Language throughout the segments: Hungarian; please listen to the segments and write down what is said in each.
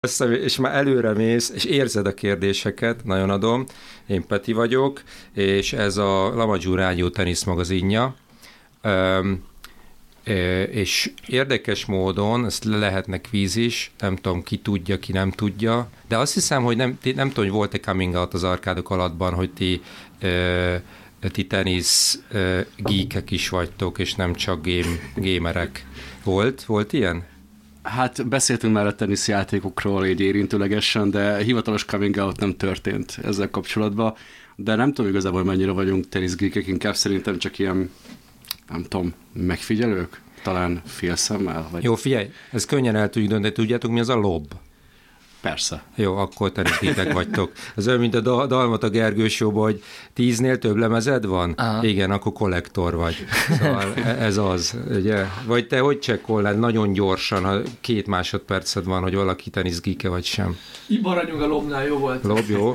És már előre mész, és érzed a kérdéseket, nagyon adom. Én Peti vagyok, és ez a Lamadzsú Rádió tenisz magazinja. És érdekes módon, ezt lehetne kvíz is, nem tudom, ki tudja, ki nem tudja, de azt hiszem, hogy nem tudom, hogy volt-e coming out az arkádok alatban, hogy ti tenisz geekek is vagytok, és nem csak gamerek. Volt ilyen? Hát beszéltünk már a teniszjátékokról így érintőlegesen, de hivatalos coming out nem történt ezzel kapcsolatban, de nem tudom igazából mennyire vagyunk teniszgeekek, inkább szerintem csak ilyen, nem tudom, megfigyelők, talán félszemmel. Vagy... Jó, figyelj, ez könnyen el tudjuk dönteni, tudjátok mi az a lob? Persze. Jó, akkor teniszgeekek vagytok. Ez olyan, mint a Dalmat a Gergő Show-ban, hogy 10-nél több lemezed van? Aha. Igen, akkor kollektor vagy. Szóval ez az, ugye? Vagy te hogy csekkolnád nagyon gyorsan, ha 2 másodperced van, hogy valaki teniszgeeke vagy sem? Maradjunk a lobnál, jó volt. Lob, jó.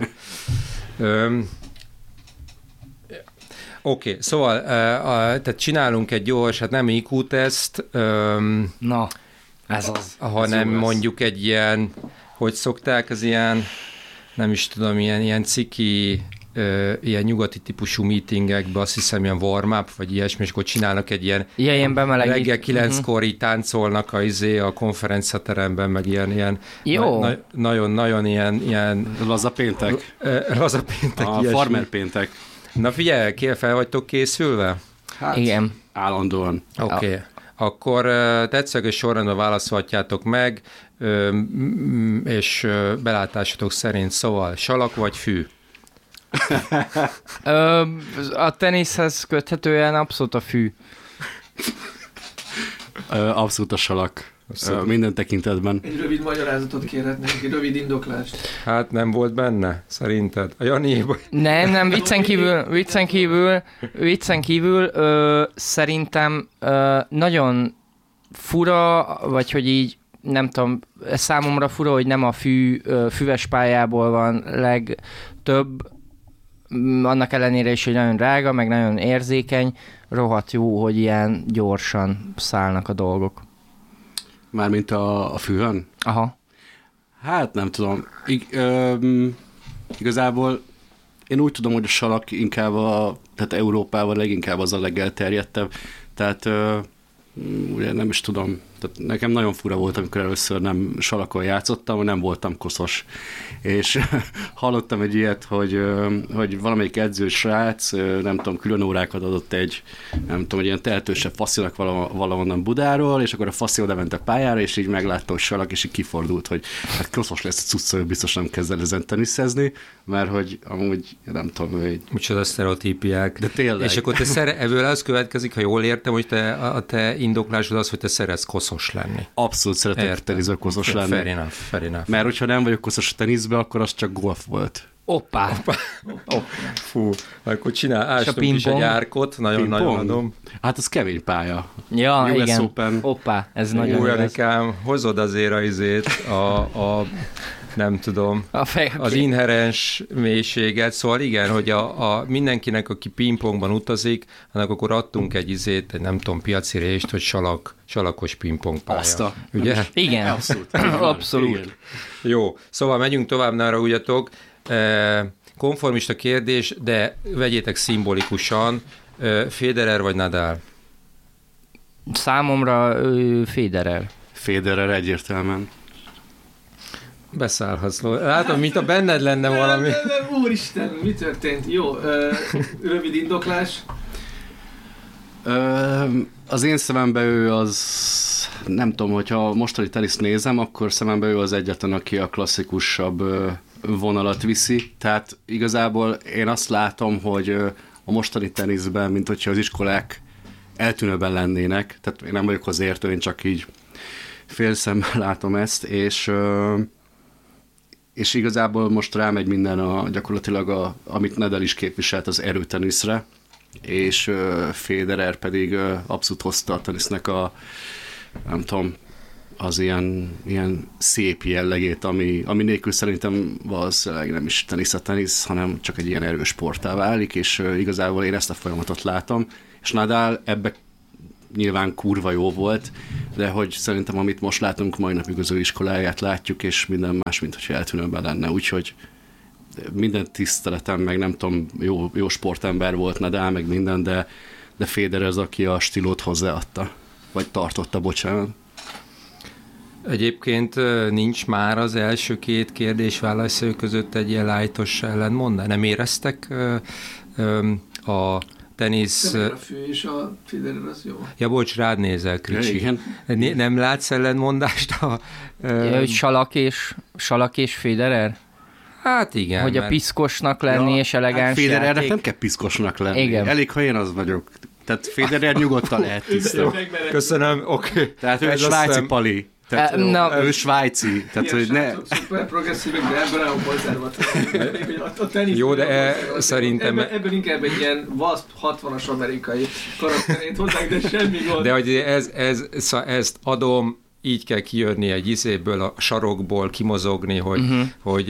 Oké, szóval tehát csinálunk egy gyors, hát nem IQ-teszt, na, ez az. hanem mondjuk egy ilyen, hogy szokták, az ilyen, nem is tudom, ilyen ciki, ilyen nyugati típusú meetingekben, azt hiszem ilyen warm-up, vagy ilyesmi, és akkor csinálnak egy ilyen reggel 9-kor így táncolnak a konferenciateremben, meg ilyen nagyon-nagyon ilyen laza péntek. Laza péntek, a farmer péntek. Na figyelj, fel vagytok készülve? Hát, igen. Állandóan. Oké. Akkor tetszőleges sorrendben válaszolhatjátok meg, és belátásatok szerint, szóval salak vagy fű? A teniszhez köthetően abszolút a fű. Abszolút a salak. Minden tekintetben. Egy rövid magyarázatot kérhetnénk, egy rövid indoklást. Hát nem volt benne, szerinted? A Jani... Nem, viccen kívül szerintem nagyon fura, vagy hogy így, nem tudom, számomra fura, hogy nem a füves pályából van legtöbb, annak ellenére is, hogy nagyon drága, meg nagyon érzékeny, rohadt jó, hogy ilyen gyorsan szállnak a dolgok. Mármint a fűhön? Aha. Hát nem tudom. Igazából én úgy tudom, hogy a salak inkább tehát Európában leginkább az a legelterjedtebb. Tehát ugye nem is tudom, tehát nekem nagyon fura volt, amikor először nem salakon játszottam, nem voltam koszos. És hallottam egy ilyet, hogy valamelyik edzős srác, nem tudom, külön órákat adott egy ilyen tehetősebb faszinak valahonnan Budáról, és akkor a faszi oda ment a pályára, és így meglátta, hogy salak, és így kifordult, hogy hát koszos lesz a cucca, biztos nem kezd el ezen teniszezni, mert hogy amúgy nem tudom, hogy... Micsoda sztereotípiák. De tényleg. És akkor ebből az következik, ha jól értem, hogy a te indoklásod az, hogy te szeretsz koszos lenni. Abszolút szeretek teniszben koszos lenni. Fair enough. Mert hogyha nem vagyok koszos a teniszben, akkor az csak golf volt. Oppá. Fú, akkor ástunk is egy árkot, nagyon-nagyon adom. Hát az kemény pálya. Ja, US igen. Open. Oppá, ez nagyon jó. Janikám, hozod azért nem tudom, az inherens mélységet, szóval igen, hogy mindenkinek, aki pingpongban utazik, annak akkor adtunk egy nem tudom, piaci részt, hogy salakos pingpongpálya. Azta. Ugye? Igen. Abszolút. Igen. Jó, szóval megyünk tovább, ne haragudjatok. Konformista kérdés, de vegyétek szimbolikusan, Federer vagy Nadal? Számomra Federer. Federer egyértelműen. Beszállhatsz. Látom, mint a benned lenne valami. Nem, úristen, mi történt? Jó, rövid indoklás. Az én szememben ő az, nem tudom, hogyha mostani teniszt nézem, akkor szememben ő az egyetlen, aki a klasszikusabb vonalat viszi. Tehát igazából én azt látom, hogy a mostani teniszben, mint hogyha az iskolák eltűnőben lennének. Tehát én nem vagyok az értő, én csak így félszemmel látom ezt, és igazából most rámegy minden gyakorlatilag amit Nadal is képviselt az erőteniszre, és Federer pedig abszolút hozta a tenisznek nem tudom, az ilyen szép jellegét, ami nélkül szerintem valószínűleg nem is tenisz a tenisz, hanem csak egy ilyen erős sporttá válik, és igazából én ezt a folyamatot látom, és Nadal ebbe nyilván kurva jó volt, de hogy szerintem amit most látunk, mai napig az ő iskoláját látjuk, és minden más, mint hogy eltűnőben lenne. Úgyhogy minden tiszteletem, meg nem tudom, jó sportember volt Nadal, meg minden, de Federer az, aki a stílót hozzáadta, vagy tartotta, bocsánat. Egyébként nincs már az első két kérdés válaszoló között egy ilyen lájtos ellentmondás? Nem éreztek a tenisz... De a fő és a Federer az jó. Ja, bocs, rád nézel, Kricsi. Igen. Nem látsz ellentmondást? Hogy Salak és Federer? Hát igen. Hogy a piszkosnak lenni és elegáns Federernek játék. nem kell piszkosnak lenni. Igen. Elég, ha én az vagyok. Tehát Federer nyugodtan lehet tiszta. Köszönöm, oké. Tehát ő egy svájci pali. Tehát ő svájci. Tehát, hogy ne... Szuper progresszívek, de ebben nagyon konzervatív. A tenisz... Jó, de szerintem... Ebben inkább egy ilyen vaszt 60-as amerikai karakterét hozzák, de semmi gond. De hogy ezt adom, így kell kijönni egy izéből, a sarokból, kimozogni, hogy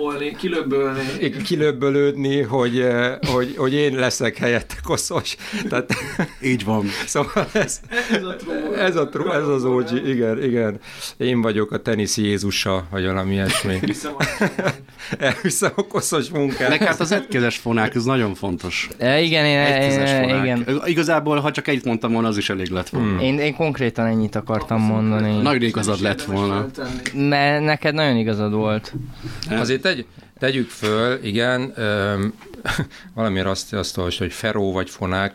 kilöbbölődni, hogy én leszek helyette koszos. Tehát, így van. Szóval ez az OG, igen. Én vagyok a tenisz Jézusa, vagy valami ilyesmi. Elviszem a koszos munkát. Meg hát az egykezes fonák, ez nagyon fontos. Igen. Igazából, ha csak egyet mondtam volna, az is elég lett volna. Én konkrétan ennyit akartam mondani. Nagyon igazad lett volna. Mert neked nagyon igazad volt. Azért tegyük föl, igen, valamiért azt olvastam, hogy feró vagy fonák.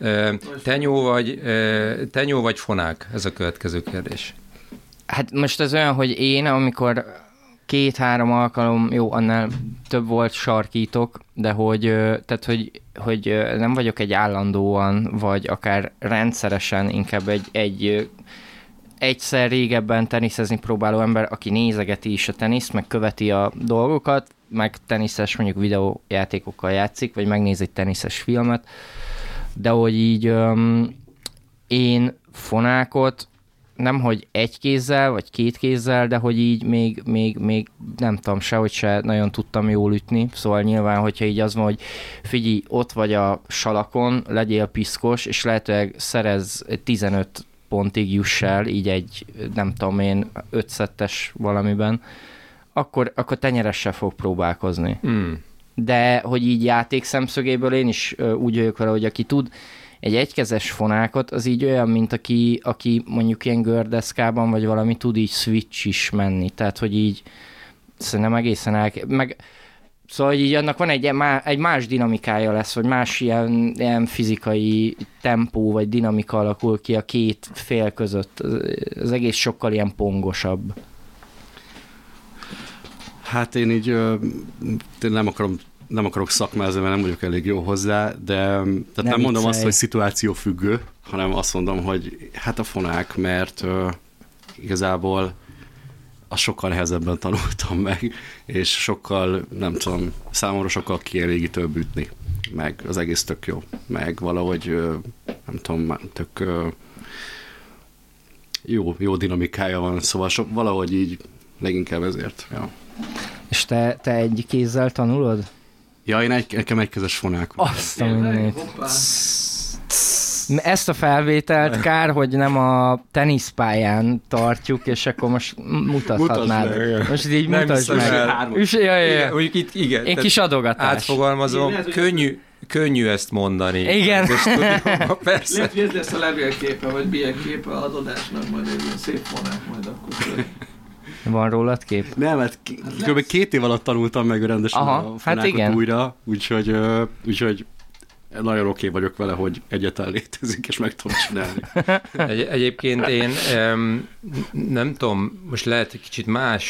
Tenyó vagy fonák? Ez a következő kérdés. Hát most ez olyan, hogy én, amikor 2-3 alkalom, jó, annál több volt sarkítok, de hogy nem vagyok egy állandóan, vagy akár rendszeresen, inkább egy egyszer régebben teniszezni próbáló ember, aki nézegeti is a teniszt, meg követi a dolgokat, meg teniszes mondjuk videójátékokkal játszik, vagy megnéz egy teniszes filmet, de hogy így én fonákot nemhogy egy kézzel, vagy 2 kézzel, de hogy így még nem tudom, sehogy se nagyon tudtam jól ütni, szóval nyilván, hogyha így az van, hogy figyelj, ott vagy a salakon, legyél piszkos, és lehetőleg szerez 15 pontig juss el, így egy, nem tudom én, 5 szettes valamiben, akkor tenyeressel fog próbálkozni. De hogy így játék szemszögéből én is úgy vagyok vele, hogy aki tud egy egykezes fonákot, az így olyan, mint aki mondjuk ilyen gördeszkában, vagy valami tud így switch is menni. Tehát, hogy így szerintem egészen szóval így annak van egy más dinamikája lesz, vagy más ilyen fizikai tempó, vagy dinamika alakul ki a két fél között. Az egész sokkal ilyen pongosabb. Hát én így nem akarok szakmázni, mert nem vagyok elég jó hozzá, de nem mondom azt, hogy szituációfüggő, hanem azt mondom, hogy hát a fonák, mert igazából azt sokkal nehezebben tanultam meg, és sokkal, nem tudom, számomra sokkal kielégítőbb ütni, meg az egész tök jó, meg valahogy, nem tudom, tök jó dinamikája van, szóval valahogy így leginkább ezért, ja. És te egy kézzel tanulod? Ja, nekem egykezes fonákon. Azt a mindenit. Ezt a felvételt kár, hogy nem a teniszpályán tartjuk, és akkor most mutathatnád. Most így mutasd meg. Igen. Én kis adogatás. Átfogalmazom, könnyű ezt mondani. Igen. Persze. Lehet, hogy ez lesz a levélképe, vagy milyen képe a adódásnak, majd egy ilyen szép fonák majd akkor. Van rólad kép? Nem, hát kb. 2 év alatt tanultam meg rendesen a fonákot újra, úgyhogy nagyon oké vagyok vele, hogy egyáltalán létezik, és meg tudom csinálni. Egyébként én nem tudom, most lehet egy kicsit más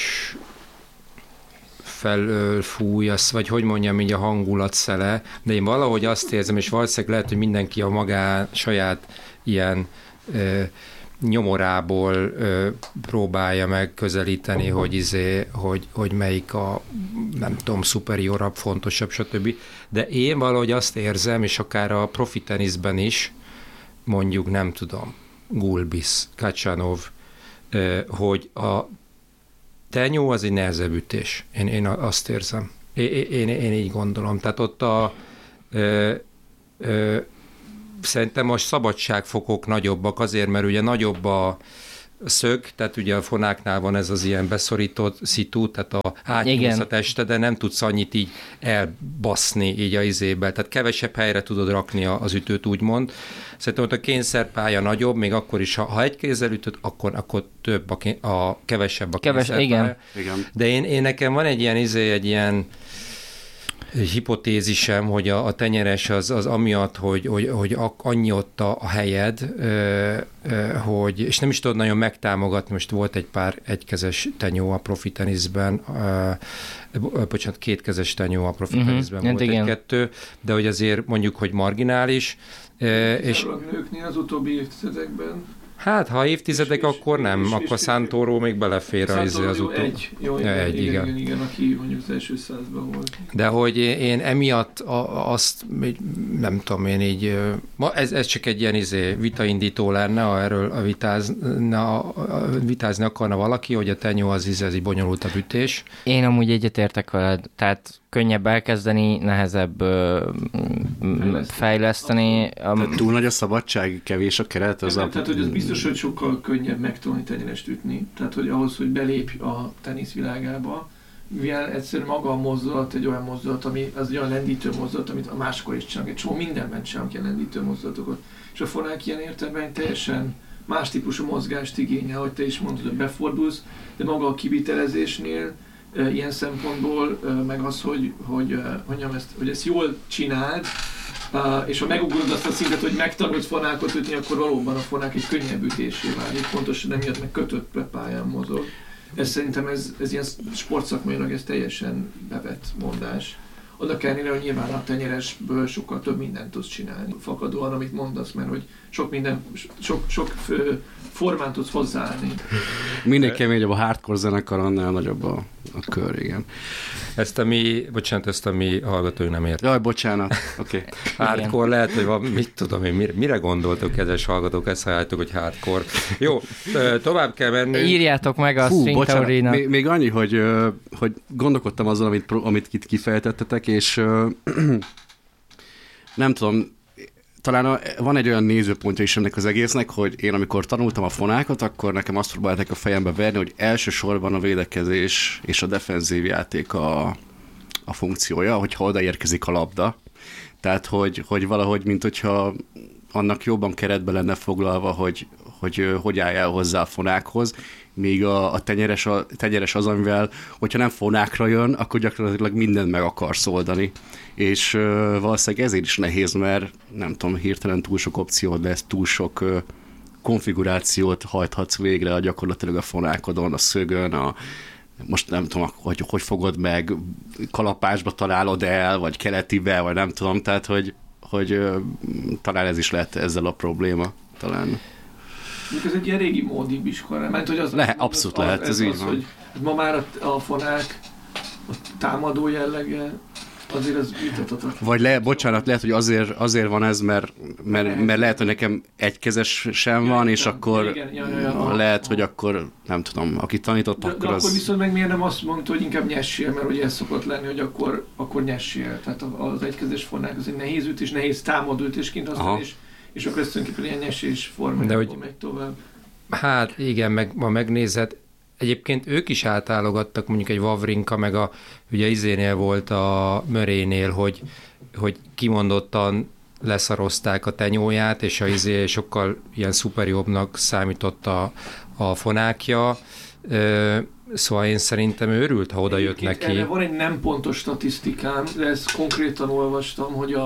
felől fújasz, vagy hogy mondjam, így a hangulatszele, de én valahogy azt érzem, és valószínűleg lehet, hogy mindenki a saját ilyen nyomorából próbálja meg közelíteni, hogy melyik a, nem tudom, szuperiorabb, fontosabb, stb. De én valahogy azt érzem, és akár a profi teniszben is, mondjuk, nem tudom, Gulbis, Kacsanov, hogy a tenyó az egy nehezebb ütés. Én azt érzem. Én így gondolom. Tehát ott szerintem a szabadságfokok nagyobbak azért, mert ugye nagyobb a szög, tehát ugye a fonáknál van ez az ilyen beszorított szitu, tehát átnyúlsz a teste, de nem tudsz annyit így elbaszni így a izébe, tehát kevesebb helyre tudod rakni az ütőt, úgymond. Szerintem ott a kényszerpálya nagyobb, még akkor is, ha egy kézzel ütöd, akkor több kevesebb a kényszerpálya. Igen. De én nekem van egy ilyen hipotézisem, hogy a tenyeres az amiatt, hogy annyi ott a helyed, hogy, és nem is tudod nagyon megtámogatni, most volt egy pár egykezes tenyó a profi teniszben, bocsánat, kétkezes tenyó a profi teniszben volt egy-kettő, de hogy azért mondjuk, hogy marginális. És a nőknél az utóbbi évtizedekben. Hát, ha évtizedek, akkor nem, akkor Santoro még belefér az utóbbi. Igen, aki mondjuk az első 100-ban volt. De hogy én emiatt azt, nem tudom, én így, ez csak egy ilyen vitaindító lenne, ha erről vitázni akarna valaki, hogy a tenyó az egy bonyolultabb ütés. Én amúgy egyetértek veled, tehát könnyebb elkezdeni, nehezebb fejleszteni. Tehát túl nagy a szabadság, kevés a keret. Tehát, hogy az biztos, hogy sokkal könnyebb megtanulni tenyenest ütni. Tehát, hogy ahhoz, hogy belépj a tenisz világába, mivel egyszerűen maga a mozdulat egy olyan mozdulat, ami az egy olyan lendítő mozdulat, amit a máskor is csinálunk. Egy csomó mindenben csinálunk ilyen lendítő mozdulatokat. És a fonák ilyen értelemben teljesen más típusú mozgást igényel, ahogy te is mondtad, hogy befordulsz, de maga a kivitelezésnél ilyen szempontból, meg az, hogy ezt jól csináld, és ha megugrod azt a szintet, hogy megtanulsz fonákot ütni, akkor valóban a fonák egy könnyebb ütésé válik, pontosan emiatt meg kötött pályán mozog. Ez szerintem ez ilyen sportszakmailag ez teljesen bevett mondás. Oda kell nézni, hogy nyilván a tenyeresből sokkal több mindent tudsz csinálni, fakadóan, amit mondasz, mert hogy sok formán tudsz hozzáállni. Minél keményebb a hardcore zenekar, annál nagyobb a kör, igen. Ezt a mi hallgatóink nem ért. Jaj, bocsánat, oké. Okay. Hardcore lehet, hogy van, mit tudom én, mire gondoltok, kedves hallgatók, ezt halljátok, hogy hardcore. Jó, tovább kell menni. Írjátok meg a String Theory-nak. Még annyi, hogy gondolkodtam azon, amit itt kifejtettetek, és nem tudom, talán van egy olyan nézőpontja is ennek az egésznek, hogy én amikor tanultam a fonákat, akkor nekem azt próbálták a fejembe verni, hogy elsősorban a védekezés és a defenzív játék a funkciója, hogyha odaérkezik a labda. Tehát, hogy valahogy, mint hogyha annak jobban keretbe lenne foglalva, hogy álljál hozzá a fonákhoz, míg a tenyeres az, amivel, hogyha nem fonákra jön, akkor gyakorlatilag mindent meg akarsz oldani. És valószínűleg ezért is nehéz, mert nem tudom, hirtelen túl sok opciód lesz, túl sok konfigurációt hajthatsz végre gyakorlatilag a fonákodon, a szögön, most nem tudom, hogy fogod meg, kalapásba találod el, vagy keletibe, vagy nem tudom, tehát hogy talán ez is lehet ezzel a probléma, talán. Ez egy ilyen régi módibb iskola, mert hogy az abszolút lehet, ez így van. Hogy ma már a fonák a támadó jellege azért az vitathatatlan. Vagy bocsánat, lehet, hogy azért van ez, mert lehet, hogy nekem egykezes sem van, és akkor lehet, hogy akkor nem tudom, aki tanított, akkor az... akkor viszont meg miért nem azt mondta, hogy inkább nyessél, mert ugye ez szokott lenni, hogy akkor nyessél. Tehát az egykezes fonák az egy nehéz ütés, nehéz támadó ütésként használni, és akkor ez tulajdonképpen ilyen nyesés formájában megy tovább. Hát igen, ha megnézed, egyébként ők is átállogattak, mondjuk egy Wawrinka, meg ugye izénél volt a Murraynél, hogy kimondottan leszarozták a tenyóját, és sokkal ilyen szuperjobbnak számított a fonákja. Szóval én szerintem örült, ha oda jött neki. Erre van egy nem pontos statisztikám, de ezt konkrétan olvastam, hogy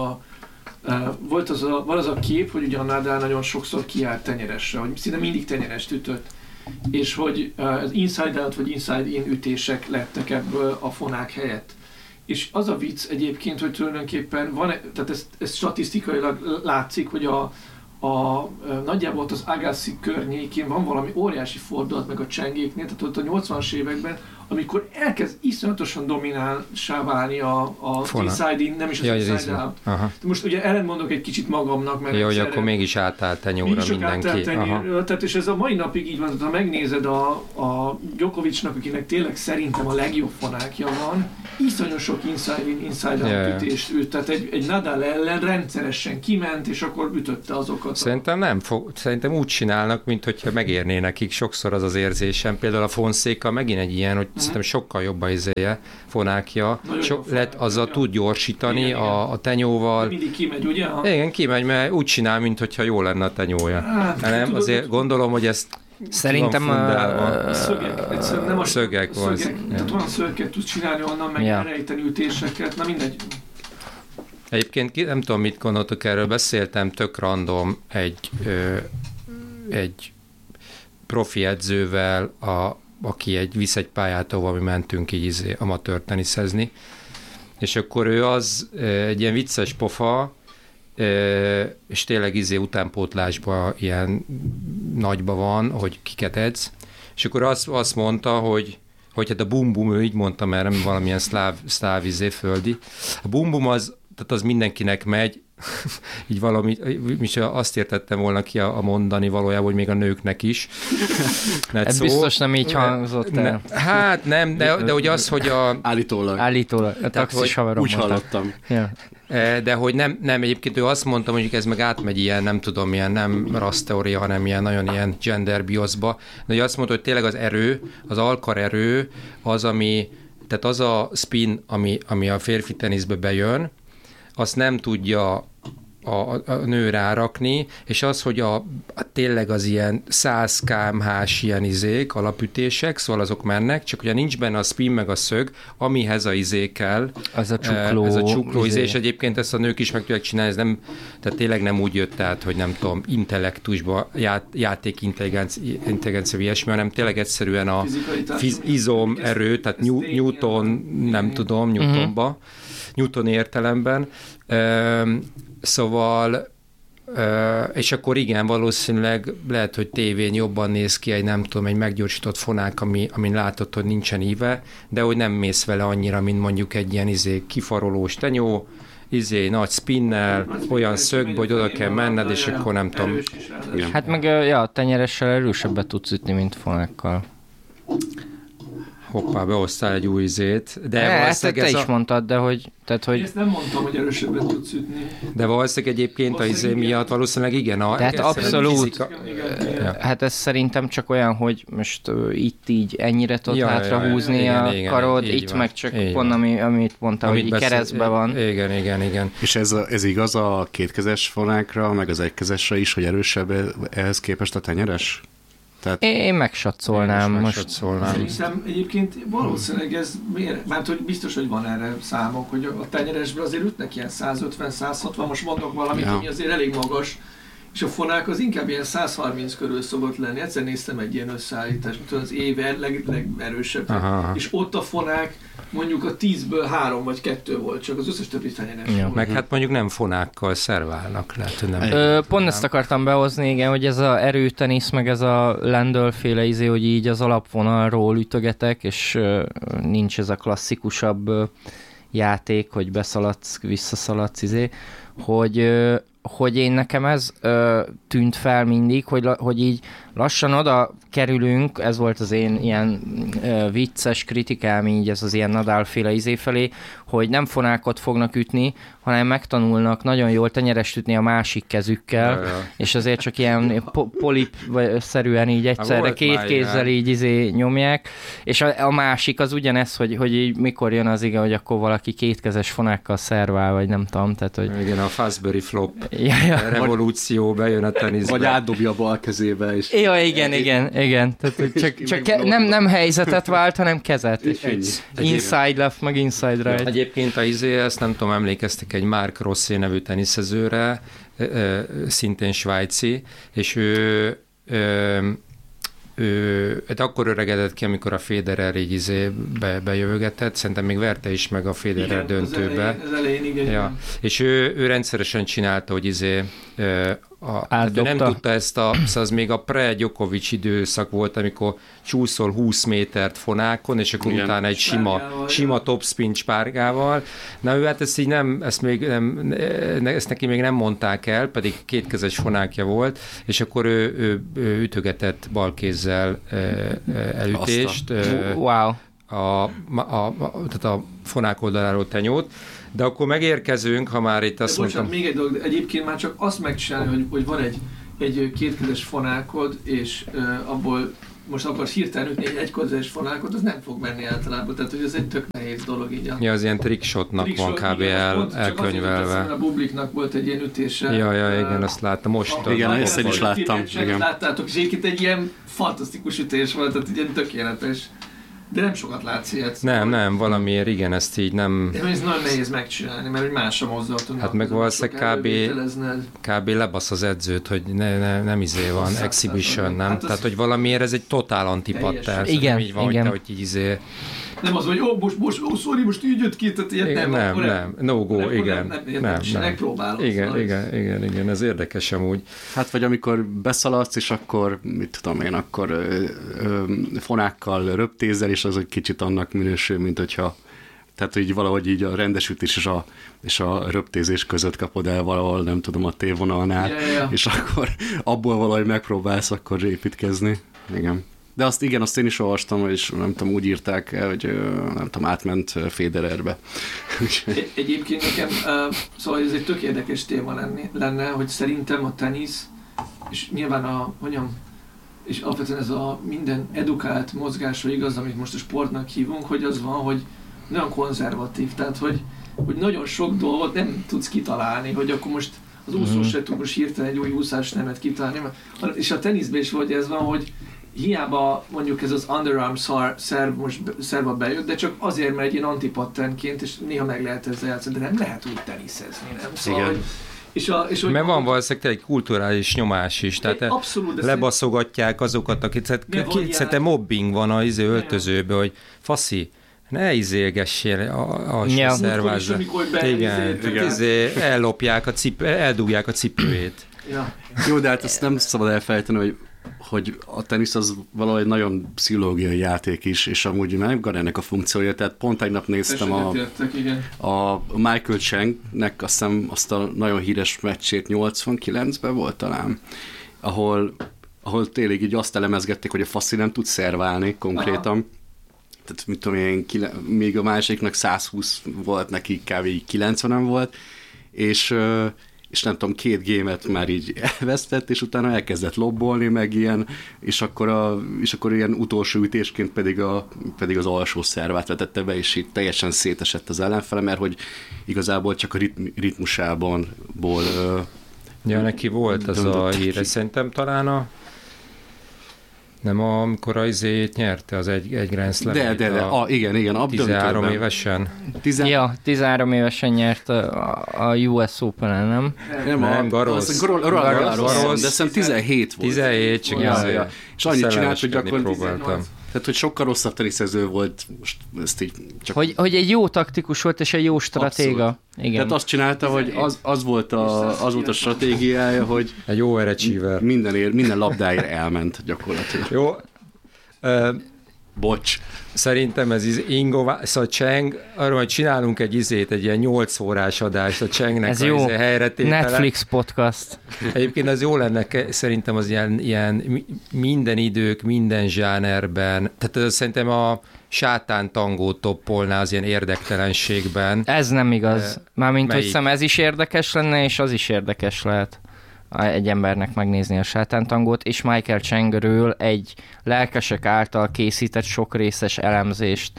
van az a kép, hogy ugye a Nadal nagyon sokszor kiállt tenyeresre, hogy szinte mindig tenyerest ütött, és hogy az inside out vagy inside in ütések lettek ebből a fonák helyett. És az a vicc egyébként, hogy tulajdonképpen van, tehát ez statisztikailag látszik, hogy nagyjából ott az Agassi környékén van valami óriási fordulat meg a csengéknél, tehát ott a 80-as években amikor elkezd iszonyatosan dominánsá válni a inside-in, nem is az inside-out. Most ugye ellentmondok egy kicsit magamnak, mert... Jó, hogy akkor mégis átállt tenyóra mindenki. Tehát és ez a mai napig így van, ha megnézed a Djokovicnak, akinek tényleg szerintem a legjobb fonákja van, iszonyos sok inside-out ütést üt, tehát egy Nadal ellen rendszeresen kiment, és akkor ütötte azokat. Szerintem úgy csinálnak, mint hogyha megérné nekik sokszor az érzésem. Például a Fonseca megint egy ilyen, hogy szerintem sokkal jobb a izéje, fonákja. Azzal tud gyorsítani a tenyóval. Mindig kimegy, ugye? Igen, kimegy, mert úgy csinál, mintha jó lenne a tenyója. Nem, azért gondolom, hogy ezt szerintem szögek van. Tehát olyan szögeket tudsz csinálni onnan, meg elrejteni ütéseket, na mindegy. Egyébként nem tudom, mit gondoltok erről, beszéltem tök random egy profi edzővel, aki visz egy pályát, ahol mi mentünk így amatőr teniszezni, és akkor ő egy ilyen vicces pofa, és tényleg utánpótlásban ilyen nagyba van, hogy kiket edz, és akkor azt mondta, hogy hát a bum-bum, ő így mondta, mert nem valamilyen szláv földi. A bum-bum az mindenkinek megy, így valami, és azt értettem volna ki a mondani valójában, hogy még a nőknek is. Ez biztos nem így hangzott el. Hát nem, de hogy az, hogy Állítólag. A taxis haverom úgy hallottam. Ja. De hogy nem, egyébként ő azt mondta, mondjuk ez meg átmegy ilyen, nem tudom, ilyen nem rassz teória, hanem ilyen nagyon ilyen gender bioszba, de hogy azt mondta, hogy tényleg az erő, az alkarerő az, tehát az a spin, ami a férfi teniszbe bejön, azt nem tudja a nő rárakni, és az, hogy tényleg az ilyen 100 km/h-s ilyen alapütések, szóval azok mennek, csak ugye nincs benne a spin meg a szög, amihez a kell. Ez a csukló. Ez a csukló és egyébként ezt a nők is meg tudják csinálni, tehát tényleg nem úgy jött át, hogy nem tudom, intellektusba, játékintelligencia, ilyesmi, hanem tényleg egyszerűen a izom erő, tehát Newton, nem tudom, Newtonba, Newton értelemben. Szóval, és akkor igen, valószínűleg lehet, hogy tévén jobban néz ki egy, nem tudom, egy meggyorsított fonák, amin látod, hogy nincsen íve, de hogy nem mész vele annyira, mint mondjuk egy ilyen kifarolós tenyó, nagy spinnel, olyan szögbe, hogy oda kell menned, és akkor nem tudom. Hát meg a tenyeressel erősebbet tudsz ütni, mint fonákkal. Hoppá, behoztál egy új de ezt te is mondtad, de hogy... Tehát, hogy... Én ezt nem mondtam, hogy erősebbet tudsz ütni. De valószínűleg egyébként miatt valószínűleg igen. Tehát abszolút. Hát ez szerintem csak olyan, hogy most itt így ennyire tudod hátrahúzni a karod, itt meg csak pont, amit mondta, hogy keresztben van. Igen. És ez igaz a kétkezes fonákra, meg az egykezesre is, hogy erősebb ehhez képest a tenyeres? Tehát én megsatszolnám. Szerintem egyébként valószínűleg ez miért? Mert hogy biztos, hogy van erre számok, hogy a tenyeresben azért ütnek ilyen 150-160, most mondok valamit, ami azért elég magas, és a fonák az inkább ilyen 130 körül szokott lenni. Egyszer néztem egy ilyen összeállítást, mint az év legerősebb. És ott a fonák mondjuk a 10-ből 3 vagy 2 volt, csak az összes többi tenyeres volt. Meg hát mondjuk nem fonákkal szerválnak, lehet, hogy nem. Pont ezt akartam behozni, igen, hogy ez a erőtenisz, meg ez a Lendl-féle hogy így az alapvonalról ütögetek, és nincs ez a klasszikusabb játék, hogy beszaladsz, visszaszaladsz, hogy én nekem ez tűnt fel mindig, hogy így lassan oda kerülünk, ez volt az én ilyen vicces kritikám így ez az ilyen Nadal-féle felé, hogy nem fonákot fognak ütni, hanem megtanulnak nagyon jól tenyerest ütni a másik kezükkel, és azért csak ilyen polip-szerűen így egyszerre két kézzel így nyomják, és a másik az ugyanez, hogy így mikor jön az igen, hogy akkor valaki kétkezes fonákkal szervál, vagy nem tudom, tehát hogy... Igen, a Fastbury flop revolúció bejön a teniszbe. Vagy átdobja a bal kezébe is. Ja, igen. Tehát, csak nem helyzetet vált, hanem kezet. Inside left, meg inside right. Egyébként ezt nem tudom, emlékeztek egy Marc Rossi nevű teniszezőre, szintén svájci, és ő akkor öregedett ki, amikor a Federer így bejövögetett, szerintem még verte is meg a Federer döntőbe. Az elején, igen. Ja. És ő rendszeresen csinálta, hogy tehát ő nem tudta ezt az még a pre-Djokovic időszak volt, amikor csúszol 20 métert fonákon, és akkor utána egy sima topspin spárgával. Na ő hát ezt így ezt neki még nem mondták el, pedig kétkezes fonákja volt, és akkor ő ütögetett balkézzel elütést. Wow. Tehát a fonák oldaláról tenyót. De akkor megérkezünk, ha már itt azt mondtam... Még egy dolog, de egyébként már csak azt megcsinálni, hogy van egy kétkezes fonákod, és abból most akarsz hirtelen ütni egy egykezes fonákot, az nem fog menni általában, tehát hogy ez egy tök nehéz dolog így. Ja, az ilyen trickshotnak van kb. Elkönyvelve. A Bubliknak volt egy ilyen ütése. Ja, igen, azt láttam most. Igen, ezt én is láttam. Láttátok, és egyébként egy ilyen fantasztikus ütés volt, tehát ilyen tökéletes. De nem sokat látsz ilyet. Nem, valamiért igen, ezt így nem... De ez nagyon nehéz megcsinálni, mert más a mozdulatunk. Hát meg valószínűleg kb. Lebasz az edzőt, hogy nem van, exhibition, nem? Hát tehát, hogy valamiért ez egy totál antipattál. Igen, így van, igen. hogy így Nem az, hogy most így jött ki, tehát ilyet nem, no go, igen. Nem. Megpróbálod. Igen, ez érdekes amúgy. Hát vagy amikor beszaladsz, és akkor, mit tudom én, akkor fonákkal röptézel, és az egy kicsit annak minősül, mint hogyha, tehát így valahogy így a rendesütés és a röptézés között kapod el valahol, nem tudom, a tévvonalnál, és akkor abból valahogy megpróbálsz akkor építkezni. Igen. De azt én is olvastam, és nem tudom, úgy írták el, hogy nem tudom, átment Federerbe. Egyébként nekem, szóval ez egy tök érdekes téma lenne, hogy szerintem a tenisz, és nyilván és alapvetően ez a minden edukált mozgásra igaz, amit most a sportnak hívunk, hogy az van, hogy nagyon konzervatív, tehát hogy nagyon sok dolgot nem tudsz kitalálni, hogy akkor most az úszós se tud most hirtelen egy új úszás nemet kitalálni, és a teniszben is vagy ez van, hogy hiába mondjuk ez az underarm szerva bejött, de csak azért, mert egy ilyen antipattenként, és néha meg lehet ezzel játszani, de nem lehet úgy teniszezni, nem? Szóval, és mert van valószínűleg egy kulturális nyomás is, tehát abszolút, lebaszogatják azokat, akik szerintem mobbing van az öltözőben, hogy ne izélgessél a szervázra. Igen, ellopják eldugják a cipőjét. Ja. Jó, de hát ezt nem szabad elfelejteni, hogy a tenisz az valahogy nagyon pszichológiai játék is, és amúgy megvan ennek a funkciója, tehát pont tegnap néztem a Michael Changnek azt a nagyon híres meccsét, 89-ben volt talán, ahol tényleg így azt elemezgették, hogy a faszi nem tud szerválni konkrétan. Aha. Tehát mit tudom én, még a másiknak 120 volt, neki kb. 90 volt, és nem tudom, 2 gémet már így elvesztett, és utána elkezdett lobbolni, meg ilyen, és akkor ilyen utolsó ütésként pedig az alsó szervát vetette be, és így teljesen szétesett az ellenfele, mert hogy igazából csak a ritmusából ja, neki volt az a híre, szerintem talán nem amikor az nyerte az egy Grand Slam-et. Igen. 13 évesen. 13 évesen nyert a US Open-en, nem? Nem, Garros. De szerintem 17 volt. 17, csak és annyit csinált, hogy gyakorlatilag tehát, hogy sokkal rosszabb teniszező volt, most ezt így csak... Hogy egy jó taktikus volt, és egy jó stratéga. Igen. Tehát azt csinálta, hogy az volt a stratégiája, hogy... Egy overachiever. Minden labdáért elment gyakorlatilag. Jó. Bocs. Szerintem ez szóval Cheng, arról, hogy csinálunk egy ilyen 8 órás adást a Chengnek ez jó. Helyretétele. Netflix podcast. Egyébként az jó lenne, szerintem az ilyen minden idők, minden zsánerben, tehát szerintem a sátántangót toppolná az ilyen érdektelenségben. Ez nem igaz. Mármint, hogy ez is érdekes lenne, és az is érdekes lehet egy embernek megnézni a sátántangót, és Michael Chengről egy lelkesek által készített sok részes elemzést.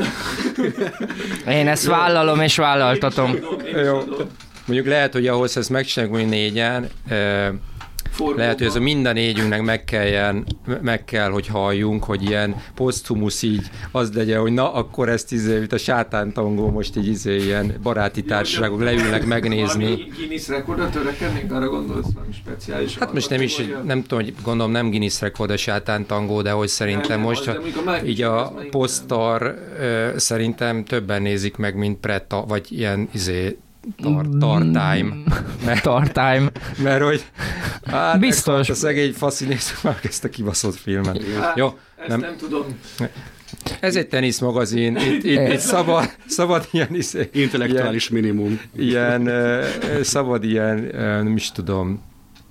Én ezt vállalom és vállaltatom. Jó. Mondjuk lehet, hogy ahhoz ezt megcsináljuk mondjuk 4-en, lehet, hogy ez a minden négyünknek meg kell, hogy halljunk, hogy ilyen posztumusz így az legyen, hogy na, akkor ezt itt a sátántangó most így ilyen baráti társaságok leülnek megnézni. Guinness rekordra törekednénk, arra gondolsz, valami speciális? Hát most nem tudom, hogy gondolom nem Guinness rekord a sátántangó, de hogy szerintem most így a posztar szerintem többen nézik meg, mint Preta, vagy ilyen Tartime. Tartime. Mert hogy biztos. A szegény faszinéző már ezt a kibaszott filmet. Jó, nem tudom. Ez egy teniszmagazin, itt szabad ilyen... Intellektuális minimum. Szabad ilyen, nem is tudom,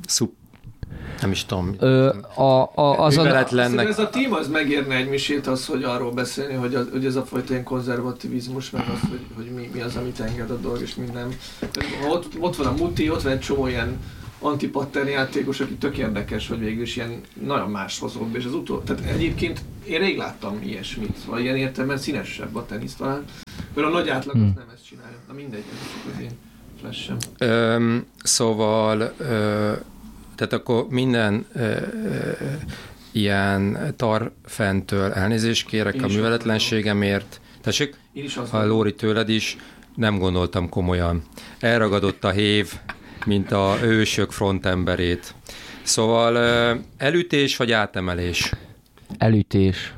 Műveletlennek. Ez a tím az megérne egy misét, az, hogy arról beszélni, hogy ez a fajta ilyen konzervativizmus, meg az, hogy mi az, amit enged a dolog, és minden. Ott van a muti, ott van egy csomó ilyen antipattern játékos, aki tök érdekes, hogy végül is ilyen nagyon máshozóbb, és az tehát egyébként én rég láttam ilyesmit, vagy ilyen értelemben színesebb a tenisz talán, mert a nagy átlag az nem ezt csinálja. Na mindegy, ez az én flash-em. Szóval, tehát akkor minden ilyen tarfentől elnézést kérek a műveletlenségemért. Tessék, a Lóri tőled is, nem gondoltam komolyan. Elragadott a hév, mint a ősök frontemberét. Szóval elütés vagy átemelés? Elütés.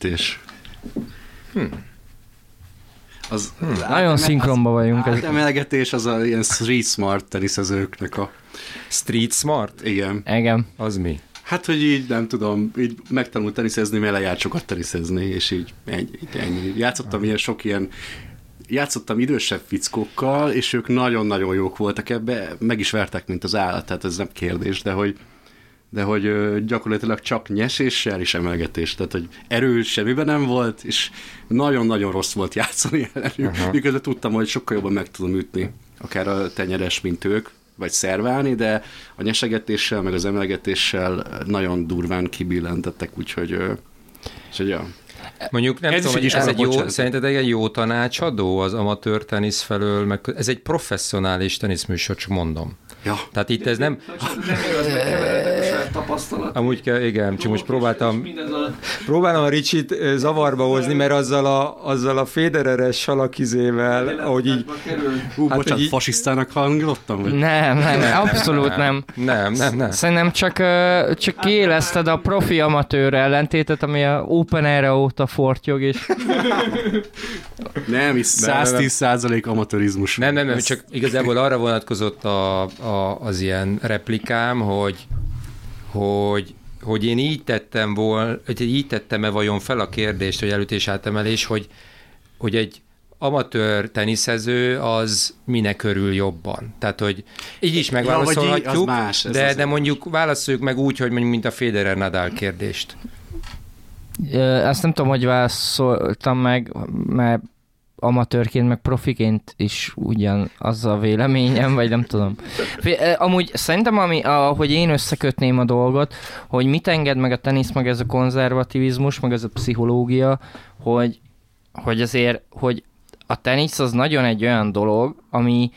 Nagyon szinkronban vagyunk. Átemelgetés az a ilyen street smart teniszezőknek a... Street smart? Igen. Az mi? Hát, hogy így nem tudom, így megtanult teniszezni, mert lejárt sokat teniszezni, és így ennyi. Játszottam idősebb fickókkal, és ők nagyon-nagyon jók voltak ebbe, meg is vertek, mint az állat, tehát ez nem kérdés, de hogy gyakorlatilag csak nyeséssel és emelgetés, tehát hogy erő semmiben nem volt, és nagyon-nagyon rossz volt játszani ellenük, miközben tudtam, hogy sokkal jobban meg tudom ütni, akár a tenyeres, mint ők, vagy szerválni, de a nyesegetéssel, meg az emelgetéssel nagyon durván kibillentettek, úgyhogy ja. Mondjuk nem tudom, hogy ez szerinted egy jó tanácsadó az amatőr tenisz felől, meg ez egy professzionális teniszműsor, csak mondom. Ja. Tehát itt ez nem... tapasztalat. Amúgy kell, igen, csak most próbálom a Ricsit zavarba hozni, mert azzal a Federeres salakizével, ahogy így... Bocsánat, fasisztának hangolottam? Nem, abszolút nem. Nem. Szerintem csak kiélezted a profi amatőr ellentétet, ami a Open Era óta fortyog, és... Nem, 110% amatőrizmus. Nem, csak igazából arra vonatkozott az ilyen replikám, hogy én így tettem-e vajon fel a kérdést, hogy elütés átemelés, hogy egy amatőr teniszező az minek örül jobban. Tehát, hogy így is megválaszolhatjuk, de mondjuk válaszoljuk meg úgy, hogy mondjuk mint a Federer-Nadal kérdést. Azt nem tudom, hogy válaszoltam meg, mert amatőrként, meg profiként is ugyanaz a véleményem, vagy nem tudom. Amúgy szerintem, ahogy én összekötném a dolgot, hogy mit enged meg a tenisz, meg ez a konzervativizmus, meg ez a pszichológia, hogy azért, hogy a tenisz az nagyon egy olyan dolog, ami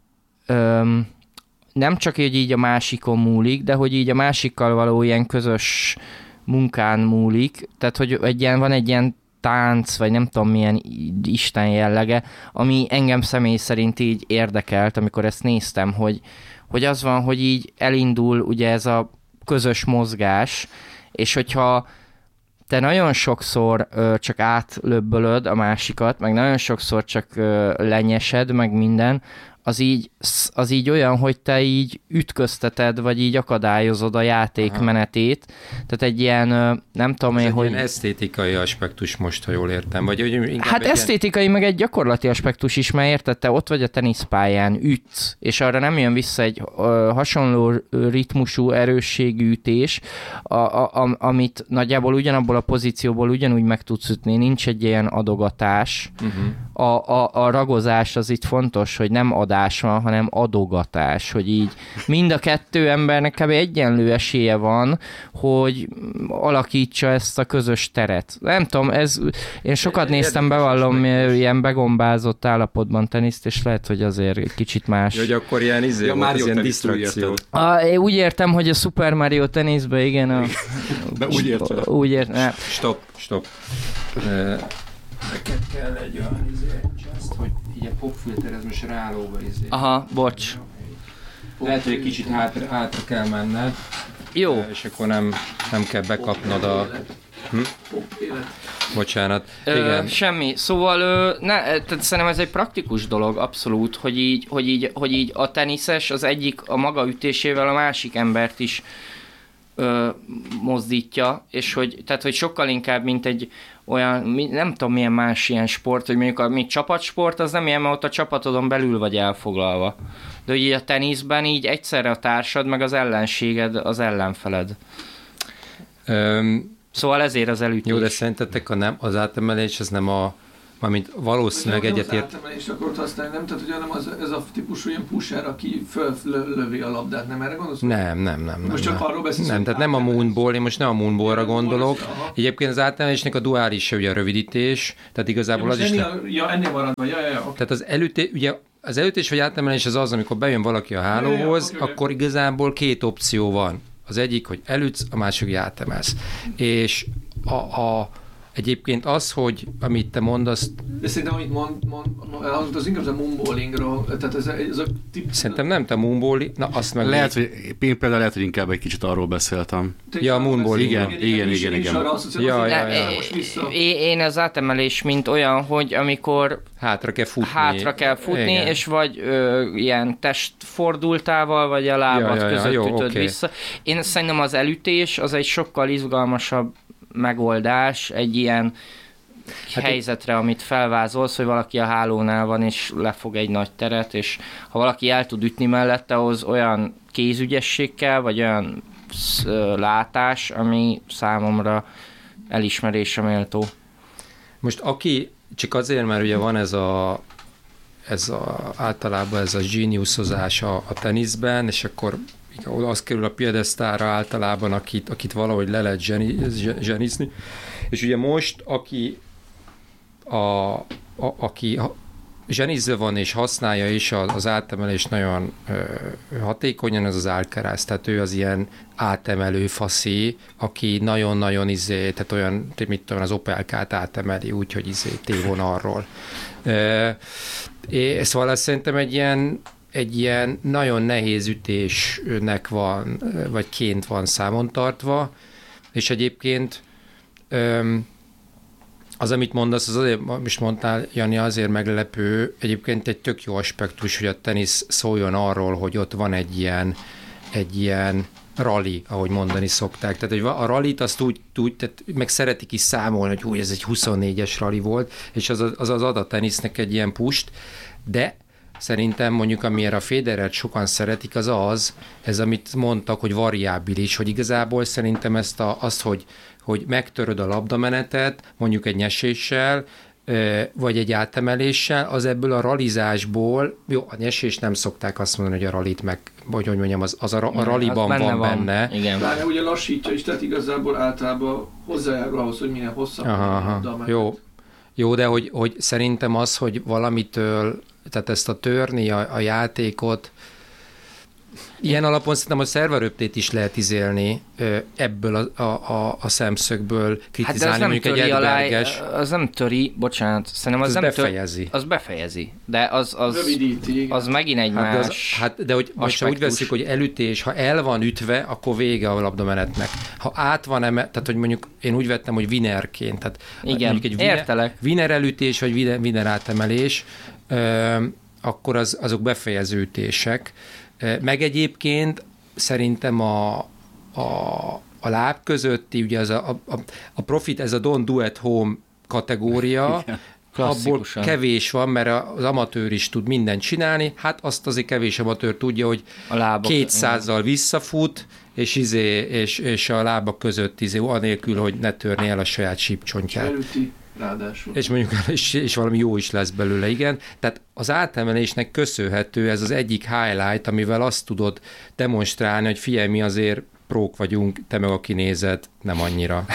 nem csak így a másikon múlik, de hogy így a másikkal való ilyen közös munkán múlik, tehát hogy van egy ilyen tánc, vagy nem tudom milyen isten jellege, ami engem személy szerint így érdekelt, amikor ezt néztem, hogy az van, hogy így elindul ugye ez a közös mozgás, és hogyha te nagyon sokszor csak átlöbbölöd a másikat, meg nagyon sokszor csak lenyesed, meg minden, az így olyan, hogy te így ütközteted, vagy így akadályozod a játék menetét. Tehát egy ilyen, nem tudom én, hogy... Ilyen esztétikai aspektus most, ha jól értem. Vagy hát esztétikai, meg egy gyakorlati aspektus is, mert érted, te ott vagy a teniszpályán, ütsz, és arra nem jön vissza egy hasonló ritmusú, erősségű ütés, amit nagyjából ugyanabból a pozícióból ugyanúgy meg tudsz ütni, nincs egy ilyen adogatás. A ragozás az itt fontos, hogy nem adás van, hanem adogatás, hogy így mind a kettő embernek kb. Egyenlő esélye van, hogy alakítsa ezt a közös teret. Nem tudom, én sokat néztem, bevallom, ilyen begombázott állapotban teniszt, és lehet, hogy azért egy kicsit más. Hogy akkor ilyen volt, ez ilyen disztrakció. Én úgy értem, hogy a Super Mario teniszben, igen. De úgy értem. Úgy értem. Stop. Neked kell egy olyan just, hogy így a popfilter, ez most rálóva Aha, bocs. Lehet, hogy egy kicsit hátra kell menned. Jó. És akkor nem kell bekapnod a pop élet. Bocsánat. Igen. Semmi. Szóval tehát szerintem ez egy praktikus dolog, abszolút, hogy így a teniszes az egyik a maga ütésével a másik embert is mozdítja, és hogy sokkal inkább, mint egy olyan, nem tudom milyen más ilyen sport, hogy mondjuk a csapatsport, az nem ilyen, mert ott a csapatodon belül vagy elfoglalva. De hogy így a teniszben így egyszerre a társad, meg az ellenséged, az ellenfeled. Szóval ezért az elütés. Jó, de szerintetek az átemelés, ez nem mármint valószínűleg egyetért. Az átemelést akarod használni, nem? Tehát, hogy hanem ez a típusú ilyen pusher, aki fölövi a labdát, nem erre gondolsz? Nem. Most csak arról beszélsz. Nem, tehát nem a moonball, én most nem a moonballra gondolok. Egyébként az átemelésnek a duális ugye a rövidítés, tehát igazából az is... ennél maradva, ja. Tehát az elütés vagy átemelés az, amikor bejön valaki a hálóhoz, akkor igazából két opció van. Az egyik, hogy elütsz, a másik, hogy átemelsz. És egyébként az, hogy amit te mondasz... De szerintem, amit az inkább a moonballingról, tehát ez a Szerintem nem te moonballing, na azt meg... Lehet, hogy én például lehet, hogy inkább egy kicsit arról beszéltem. Ja, a moonballing. Igen. Én az átemelés, mint olyan, hogy amikor hátra kell futni, igen. És vagy ilyen testfordultával, vagy a lábad között ütöd vissza. Én szerintem az elütés az egy sokkal izgalmasabb megoldás egy ilyen helyzetre, amit felvázolsz, hogy valaki a hálónál van, és lefog egy nagy teret, és ha valaki el tud ütni mellette, ahhoz olyan kézügyesség kell, vagy olyan látás, ami számomra elismerésre méltó. Most csak azért, mert ugye van általában ez a geniuszozás a teniszben, és akkor az kerül a piedesztára általában, akit valahogy le lehet zsenizni. És ugye most, aki zsenizve van és használja is az átemelést nagyon hatékonyan, az Alcaraz. Tehát ő az ilyen átemelő faszé, aki nagyon-nagyon tehát olyan, mit tudom, az Opelkát átemeli, úgyhogy T-vonalról. Szóval ez szerintem egy ilyen nagyon nehéz ütésnek van, vagy ként van számon tartva, és egyébként az, amit mondasz, az azért, most mondtál, Jani, azért meglepő, egyébként egy tök jó aspektus, hogy a tenisz szóljon arról, hogy ott van egy ilyen rally, ahogy mondani szokták. Tehát, hogy a rallit azt úgy tehát meg szeretik is számolni, hogy ez egy 24-es rally volt, és az ad a tenisznek egy ilyen pust, de szerintem mondjuk, amiért a Federert sokan szeretik, ez amit mondtak, hogy variábilis, hogy igazából szerintem hogy megtöröd a labdamenetet, mondjuk egy nyeséssel, vagy egy átemeléssel, az ebből a ralizásból, jó, a nyesés nem szokták azt mondani, hogy a ralit vagy hogy mondjam, az a raliban van benne. Igen. Pláne ugye lassítja is, tehát igazából általában hozzájárul ahhoz, hogy minél hosszabb a labdamenet. Jó, de hogy szerintem az, hogy valamitől, tehát ezt a törni a játékot, ilyen alapon szerintem a szerveröptét is lehet izélni ebből a szemszögből kritizálni, hát mondjuk egy Edberges. Az nem töri, bocsánat, szerintem az nem befejezi. Az befejezi, de rövidíti, az megint egy más de hogy most úgy veszik, hogy elütés, ha el van ütve, akkor vége a labdamenetnek. Ha át van tehát hogy mondjuk én úgy vettem, hogy winerként, tehát igen, mondjuk egy winner elütés, vagy winner átemelés, akkor azok befejező ütések. Meg egyébként szerintem a láb közötti, ugye a profit, ez a don't do at home kategória, abból kevés van, mert az amatőr is tud mindent csinálni, hát azt azért kevés amatőr tudja, hogy 200-zal visszafut, és a lábak között anélkül, hogy ne törné el a saját sípcsontját. Előtti ráadásul. És mondjuk és valami jó is lesz belőle, igen. Tehát az átemelésnek köszönhető ez az egyik highlight, amivel azt tudod demonstrálni, hogy figyelj, mi azért prók vagyunk, te meg aki nézed, nem annyira.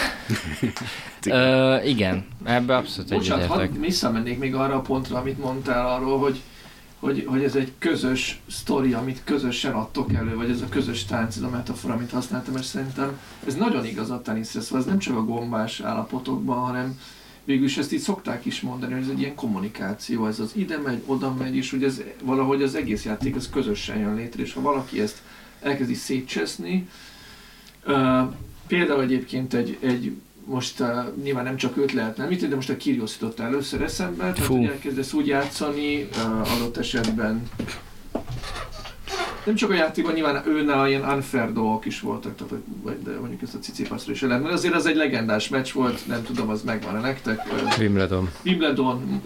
Igen, ebbe abszolút egyetértek. Bocsánat, visszamennék még arra a pontra, amit mondtál arról, hogy ez egy közös sztori, amit közösen adtok elő, vagy ez a közös tánc, ez a metafora, amit használtam, és szerintem ez nagyon igaz a teniszre, szóval ez nem csak a gombás állapotokban, hanem végülis ezt így szokták is mondani, hogy ez egy ilyen kommunikáció, ez az ide megy, oda megy, és hogy ez valahogy az egész játék az közösen jön létre, és ha valaki ezt elkezdi szétcseszni, például egyébként egy most nyilván nem csak őt lehetne említeni, de most a Kyrgios jutott először eszembe, tehát hogy elkezdesz úgy játszani, adott esetben nem csak a játékban, nyilván őnál ilyen unfair dolgok is voltak, tehát, de mondjuk ezt a Cicipasra is lehet, mert azért az egy legendás meccs volt, nem tudom, az megvan-e nektek. Wimbledon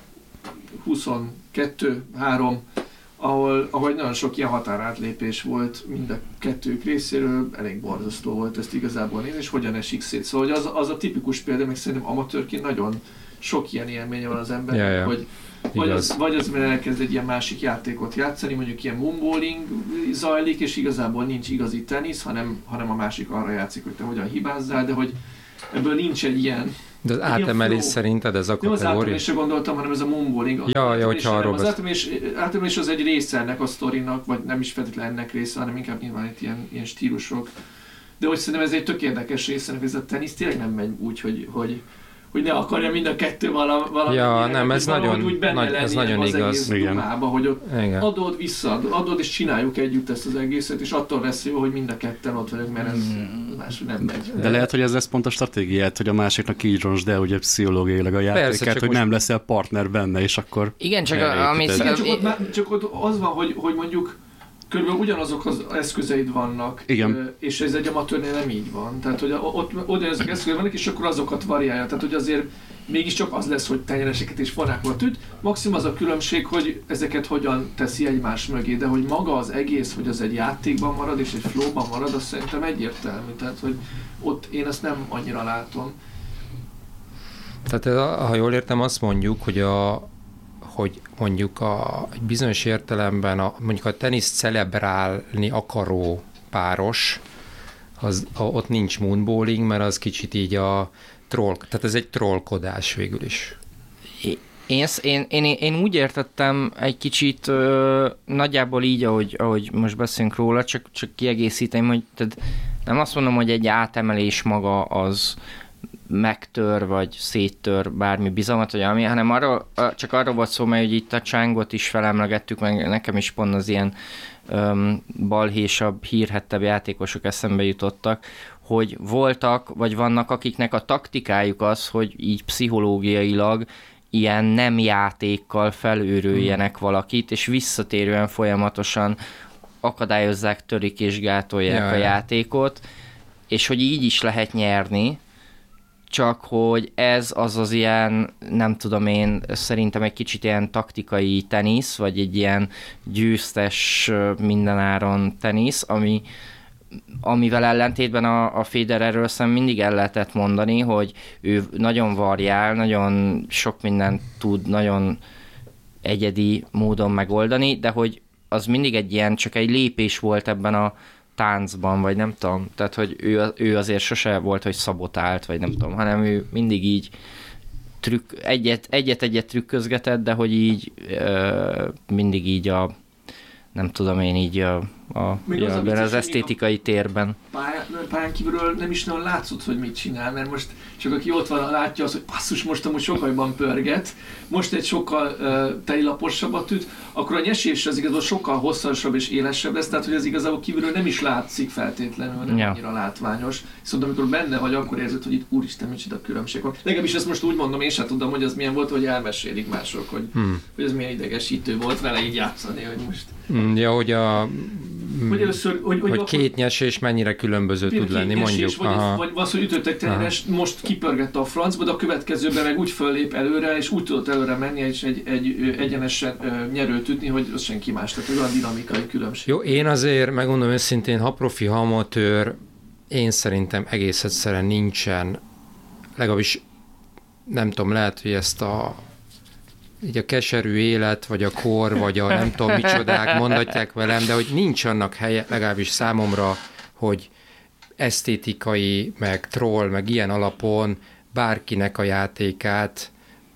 22-3, ahol nagyon sok ilyen határátlépés volt mind a kettők részéről, elég borzasztó volt ezt igazából nézni, és hogyan esik szét. Szóval az a tipikus példa, meg szerintem amatőrként nagyon sok ilyen élménye van az embernek, hogy vagy az, mert elkezd egy ilyen másik játékot játszani, mondjuk ilyen moonballing zajlik, és igazából nincs igazi tenisz, hanem a másik arra játszik, hogy te hogyan hibázzál, de hogy ebből nincs egy ilyen... De az átemelés szerinted ez a kategória? Nem az átemelésre gondoltam, hanem ez a moonballing. Az átemelés az egy része ennek a sztorinak, vagy nem is feltétlenül ennek része, hanem inkább nyilván itt ilyen stílusok. De hogy szerintem ez egy tök érdekes része, hogy ez a tenisz tényleg nem megy úgy, hogy ne akarja mind a kettő valami. Ja, nem, ez nagyon igaz. Dumába, hogy ott adod vissza, adod és csináljuk együtt ezt az egészet, és attól lesz jó, hogy mind a ketten ott vagyok, mert ez máshogy nem megy. De lehet, hogy ez lesz pont a stratégiát, hogy a másiknak így roncsd el, ugye pszichológiailag a játékát, hogy nem leszel partner benne, és akkor... Igen, csak csak ott az van, hogy mondjuk körülbelül ugyanazok az eszközeid vannak, és ez egy amatőrnél nem így van. Tehát, hogy ott ugyanazok eszközeid vannak, és akkor azokat variálja. Tehát, hogy azért mégiscsak az lesz, hogy tenyereseket és fanákokat üt. Maximum az a különbség, hogy ezeket hogyan teszi egymás mögé, de hogy maga az egész, hogy az egy játékban marad, és egy flowban marad, az szerintem egyértelmű. Tehát, hogy ott én ezt nem annyira látom. Tehát, ha jól értem, azt mondjuk, hogy mondjuk egy bizonyos értelemben mondjuk a teniszt celebrálni akaró páros, ott nincs moonballing, mert az kicsit így tehát ez egy trollkodás végül is. Én úgy értettem egy kicsit nagyjából így, ahogy most beszélünk róla, csak kiegészítem, hogy tehát nem azt mondom, hogy egy átemelés maga az megtör, vagy széttör bármi bizalmat, vagy ami, hanem csak arról volt szó, mert hogy itt a Csangot is felemlegettük, meg nekem is pont az ilyen balhésabb, hírhettebb játékosok eszembe jutottak, hogy voltak, vagy vannak, akiknek a taktikájuk az, hogy így pszichológiailag ilyen nem játékkal felőröljenek valakit, és visszatérően folyamatosan akadályozzák, törik és gátolják a játékot, és hogy így is lehet nyerni, csak hogy ez az ilyen, nem tudom én, szerintem egy kicsit ilyen taktikai tenisz, vagy egy ilyen győztes mindenáron tenisz, amivel ellentétben a Federerről mindig el lehetett mondani, hogy ő nagyon variál, nagyon sok mindent tud, nagyon egyedi módon megoldani, de hogy az mindig egy ilyen, csak egy lépés volt ebben a táncban, vagy nem tudom, tehát hogy ő azért sose volt, hogy szabotált, vagy nem tudom, hanem ő mindig így egyet-egyet trükközgetett, de hogy így mindig így nem tudom én így az esztétikai térben. Pályán kívülről nem is nagyon látszott, hogy mit csinál, mert most csak aki ott van, látja az, hogy basszus, most amúgy sokkal jobban pörget, most egy sokkal telilaposabbat üt, akkor a nyesés az igazából sokkal hosszasabb és élesebb lesz, tehát hogy ez igazából kívülről nem is látszik feltétlenül, nem annyira látványos. Viszont amikor benne vagy, akkor érzed, hogy itt úristen, micsoda különbség van. Legalábbis ezt most úgy mondom, én sem tudom, hogy az milyen volt, hogy elmesélik mások, hogy ez milyen idegesítő volt vele így játszani, hogy most. Ja, hogy két nyesés mennyire különböző tud lenni, mondjuk. Vagy az, hogy ütöttek tenyeres, most kipörgette a francba, de a következőben meg úgy föllép előre, és úgy tudott előre menni, és egy egyenesen nyerőt ütni, hogy az senki más. Tehát ez a dinamikai különbség. Jó, én azért megmondom őszintén, ha profi, ha amatőr, én szerintem egész egyszerűen nincsen, legalábbis nem tudom, lehet, hogy ezt így a keserű élet, vagy a kor, vagy a nem tudom micsodák mondatják velem, de hogy nincs annak helye, legalábbis számomra, hogy esztétikai, meg troll, meg ilyen alapon bárkinek a játékát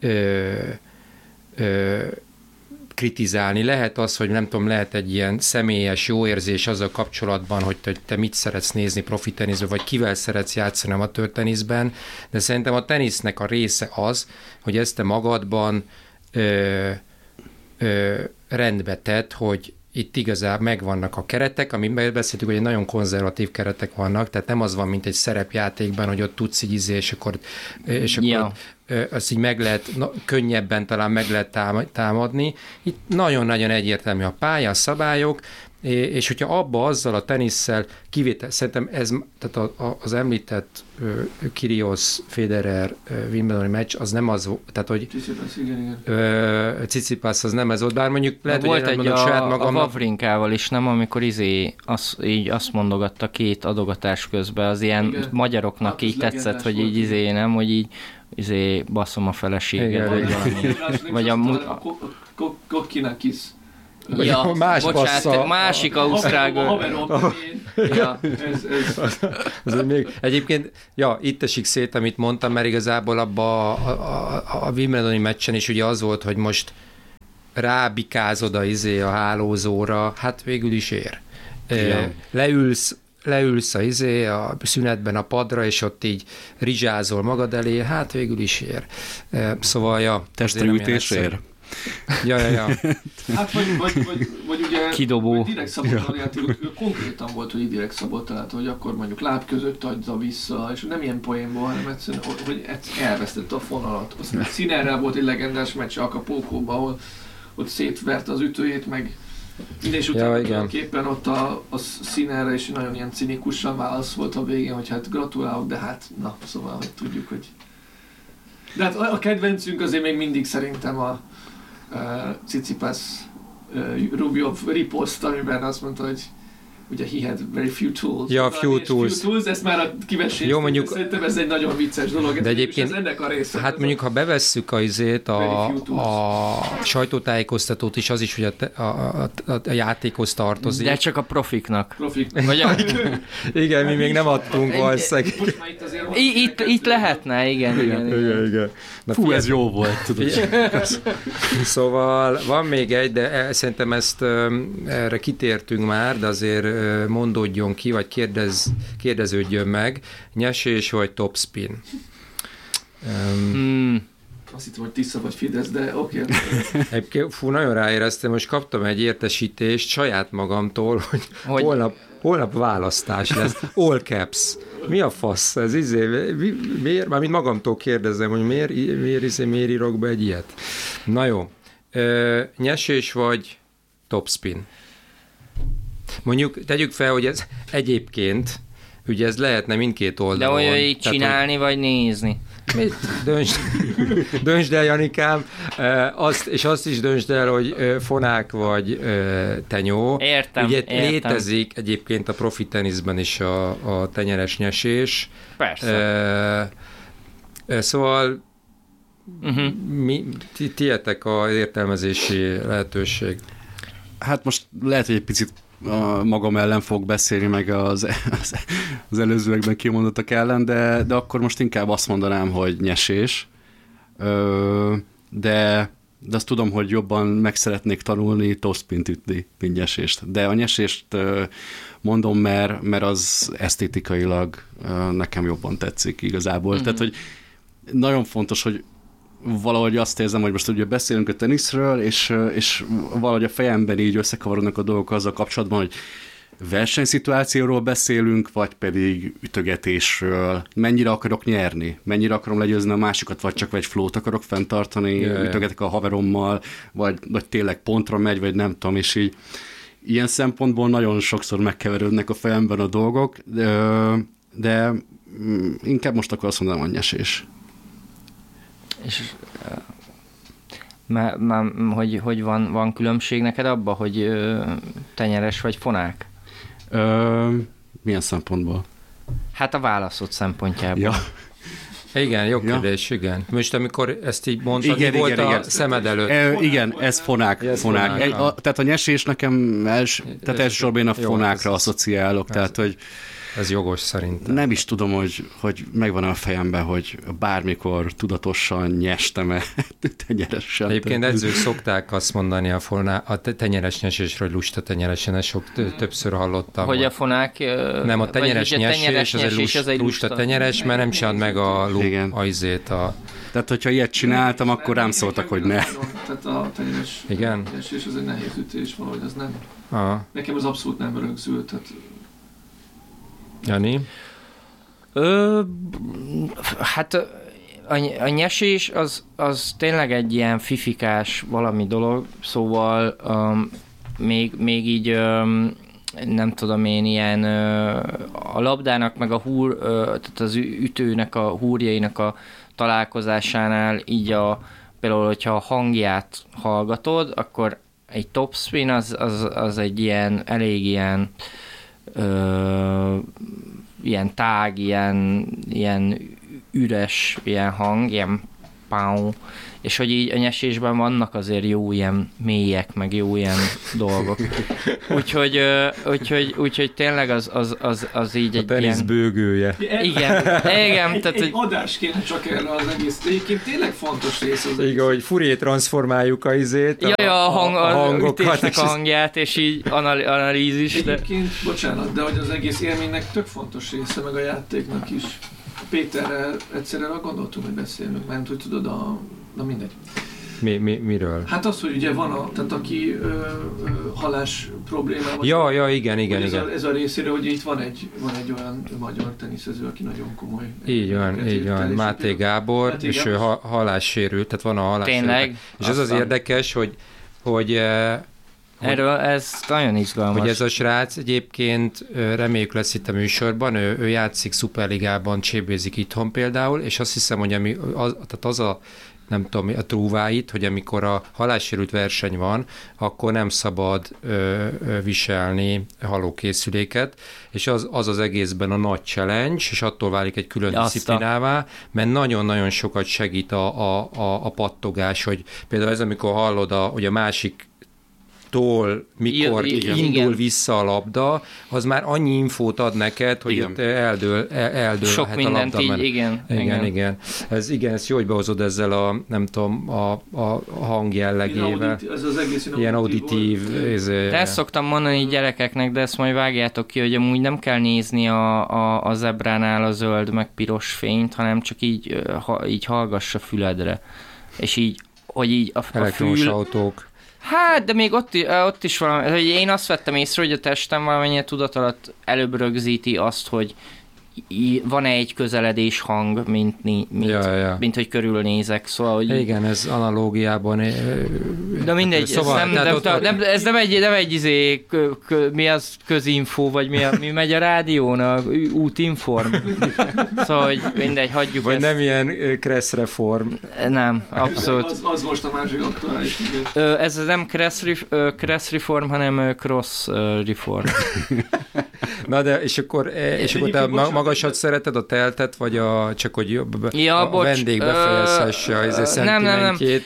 kritizálni. Lehet az, hogy nem tudom, lehet egy ilyen személyes jó érzés azzal kapcsolatban, hogy te mit szeretsz nézni profi teniszben, vagy kivel szeretsz játszani amatőr teniszben, de szerintem a tenisznek a része az, hogy ezt te magadban rendbe tett, hogy itt igazából megvannak a keretek, amiben beszéltük, hogy nagyon konzervatív keretek vannak, tehát nem az van, mint egy szerepjátékban, hogy ott tudsz így és akkor azt így meg lehet, könnyebben talán meg lehet támadni. Itt nagyon-nagyon egyértelmű a pálya, a szabályok, és hogyha abba azzal a tenisszel kivétel, szerintem ez, tehát az említett Kyrgios Federer Wimbledoni meccs, az nem az volt, tehát hogy Tsitsipas az nem ez volt, bár mondjuk lehet, volt hogy egy a Wawrinkával is, nem, amikor így azt mondogatta két adogatás közben, az ilyen magyaroknak hát így tetszett, hogy így nem, hogy így baszom a feleséget, vagy valami. Vagy Kokkinakis. Ja, más bocsánat, másik ausztrál. Ja. Ez még, egyébként, itt esik szét, amit mondtam, mert igazából abba a Wimbledoni meccsen is ugye az volt, hogy most rábikázod a hálózóra, hát végül is ér. Ja. Leülsz a szünetben a padra, és ott így rizsázol magad elé, hát végül is ér. Szóval, Testreütés ér. Ja. Hát vagy ugye kidobó. Direkt szabott játékok, konkrétan volt, hogy direkt szabott, tehát hogy akkor mondjuk láb között adja vissza, és nem ilyen poénból, hanem egyszerűen, hogy elvesztette a fonalat. Sinnerrel volt egy legendás meccs Acapulcóban, ahol ott szétverte az ütőjét, meg és utána képen ott a Sinnerre is nagyon ilyen cinikusan válaszolt a végén, hogy hát gratulálok, de hát na, szóval, hogy tudjuk, hogy... De hát a kedvencünk azért még mindig szerintem a Tsitsipas Rublev riposzt, amiben azt mondta, hogy ugye he had very few tools. Ja, few tools, ezt már a kiveséztük. Jó, mondjuk, szerintem ez egy nagyon vicces dolog. De egyébként, ez ennek a része. Hát mondjuk, ha bevesszük a sajtótájékoztatót is, az is, hogy a játékhoz tartozik. De csak a profiknak. Vagy igen, mi még nem adtunk valószínűleg. Itt lehetne, igen. Na, fú, ez jó volt, tudod. Szóval van még egy, de szerintem ezt erre kitértünk már, de azért mondódjon ki, vagy kérdeződjön meg. Nyesés vagy topspin? Azt hittem, hogy Tisza vagy Fidesz, de oké. Fú, nagyon ráéreztem, most kaptam egy értesítést saját magamtól, hogy holnap választás lesz. All caps. Mi a fasz? Ez miért? Mármint magamtól kérdezem, hogy miért írok be egy ilyet. Na jó. Nyesés vagy topspin? Mondjuk tegyük fel, hogy ez egyébként, ugye ez lehetne mindkét oldalon. De olyan így csinálni, vagy nézni? Mit? Döntsd el, Janikám, azt is döntsd el, hogy fonák vagy tenyó. Értem. Létezik egyébként a profi teniszben is a tenyeres nyesés. Persze. Szóval tietek az értelmezési lehetőség. Hát most lehet, hogy egy picit magam ellen fog beszélni, meg az előzőekben kimondottak ellen, de akkor most inkább azt mondanám, hogy nyesés. De azt tudom, hogy jobban meg szeretnék tanulni topspint ütni, mint nyesést. De a nyesést mondom, mert az esztétikailag nekem jobban tetszik igazából. Mm-hmm. Tehát, hogy nagyon fontos, hogy valahogy azt érzem, hogy most ugye beszélünk a teniszről, és valahogy a fejemben így összekavarodnak a dolgok azzal kapcsolatban, hogy versenyszituációról beszélünk, vagy pedig ütögetésről. Mennyire akarok nyerni? Mennyire akarom legyőzni a másikat, vagy csak egy flót akarok fenntartani, ütögetek a haverommal, vagy tényleg pontra megy, vagy nem tudom, és így ilyen szempontból nagyon sokszor megkeverődnek a fejemben a dolgok, de inkább most akkor azt mondanám, hogy nyesés. És hogy van különbség neked abban, hogy tenyeres vagy fonák? Milyen szempontból? Hát a válaszod szempontjából. Ja. Igen, jó kérdés, igen. Most amikor ezt így mondtad, mi volt a szemed előtt? Igen, ez fonák. Tehát a nyesés nekem elsősorban én a fonákra asszociálok, tehát hogy ez jogos szerintem. Nem is tudom, hogy megvan a fejemben, hogy bármikor tudatosan nyestem-e tenyeressel. Egyébként edzők szokták azt mondani a tenyeres nyesésről, hogy lusta tenyeresen, többször hallottam. Hogy a fonák... Nem, a tenyeres nyesés, az egy lusta tenyeres, mert nem csinálod meg a izét. Tehát, hogyha ilyet csináltam, akkor rám szóltak, hogy ne. Tehát a tenyeres nyesés az egy nehéz ütés, valahogy az nem. Aha. Nekem az abszolút nem rögzült. Tehát... Jani? Hát a nyesés az tényleg egy ilyen fifikás valami dolog, szóval még így nem tudom én, ilyen a labdának meg a tehát az ütőnek a húrjainak a találkozásánál így például, hogyha a hangját hallgatod, akkor egy topspin az egy ilyen elég ilyen tág, ilyen üres ilyen hang, ilyen pau, és hogy így a nyesésben vannak azért jó ilyen mélyek, meg jó ilyen dolgok. Úgyhogy tényleg az így egy tenisz ilyen... bőgője. Igen. Tehát, egy adás kéne csak erre az egész. Egyébként tényleg fontos rész az egész. Igen, hogy Fourier transformáljuk a izét, a hangokat. Ütésnek a hangját, és így analízis. Egyébként, bocsánat, de hogy az egész élménynek tök fontos része, meg a játéknak is. Péterrel egyszerre gondoltunk, hogy beszélünk, mert hogy tudod, na mindegy. Miről? Hát az, hogy ugye van tehát aki halás problémával. Ja, igen. Ez a részére, hogy itt van egy olyan magyar teniszező, aki nagyon komoly. Így van. Máté Gábor, és ő halássérült, tehát van a halássérült. Tényleg? És ez az érdekes, hogy erről ez nagyon izgalmas. Hogy ez a srác egyébként reméljük lesz itt a műsorban, ő játszik Szuperligában, csébézik itthon például, és azt hiszem, hogy nem tudom, a trúváit, hogy amikor a halássérült verseny van, akkor nem szabad viselni halókészüléket, és az egészben a nagy challenge, és attól válik egy külön disziplinává, mert nagyon-nagyon sokat segít a pattogás, hogy például ez, amikor hallod, hogy a másik mikor indul vissza a labda, az már annyi infót ad neked, hogy itt eldől sok mindent a labda. Igen. Ezt jó, hogy behozod ezzel a hang jellegével. Ez az egész ilyen auditív. De ezt szoktam mondani gyerekeknek, de ezt majd vágjátok ki, hogy amúgy nem kell nézni a zebránál a zöld meg piros fényt, hanem csak így hallgass a füledre. És így, hogy így a elektromos autók. Hát, de még ott is valami, hogy én azt vettem észre, hogy a testem valamennyire tudat alatt előbb rögzíti azt, hogy van-e egy közeledés hang, mint hogy körülnézek. Szóval, hogy... Igen, ez analógiában... De mindegy, szóval, ez nem egy mi az közinfó, vagy mi megy a rádión, útinform. Szóval, hogy mindegy, hagyjuk vagy ezt. Nem ilyen Kressz reform. Nem, abszolút. Az most a másik aktuális. Ez nem Kressz reform, hanem Cross reform. Na de, és akkor te magasat szereted, a teltet, vagy csak hogy a vendég befejezhesse a szentimentjét?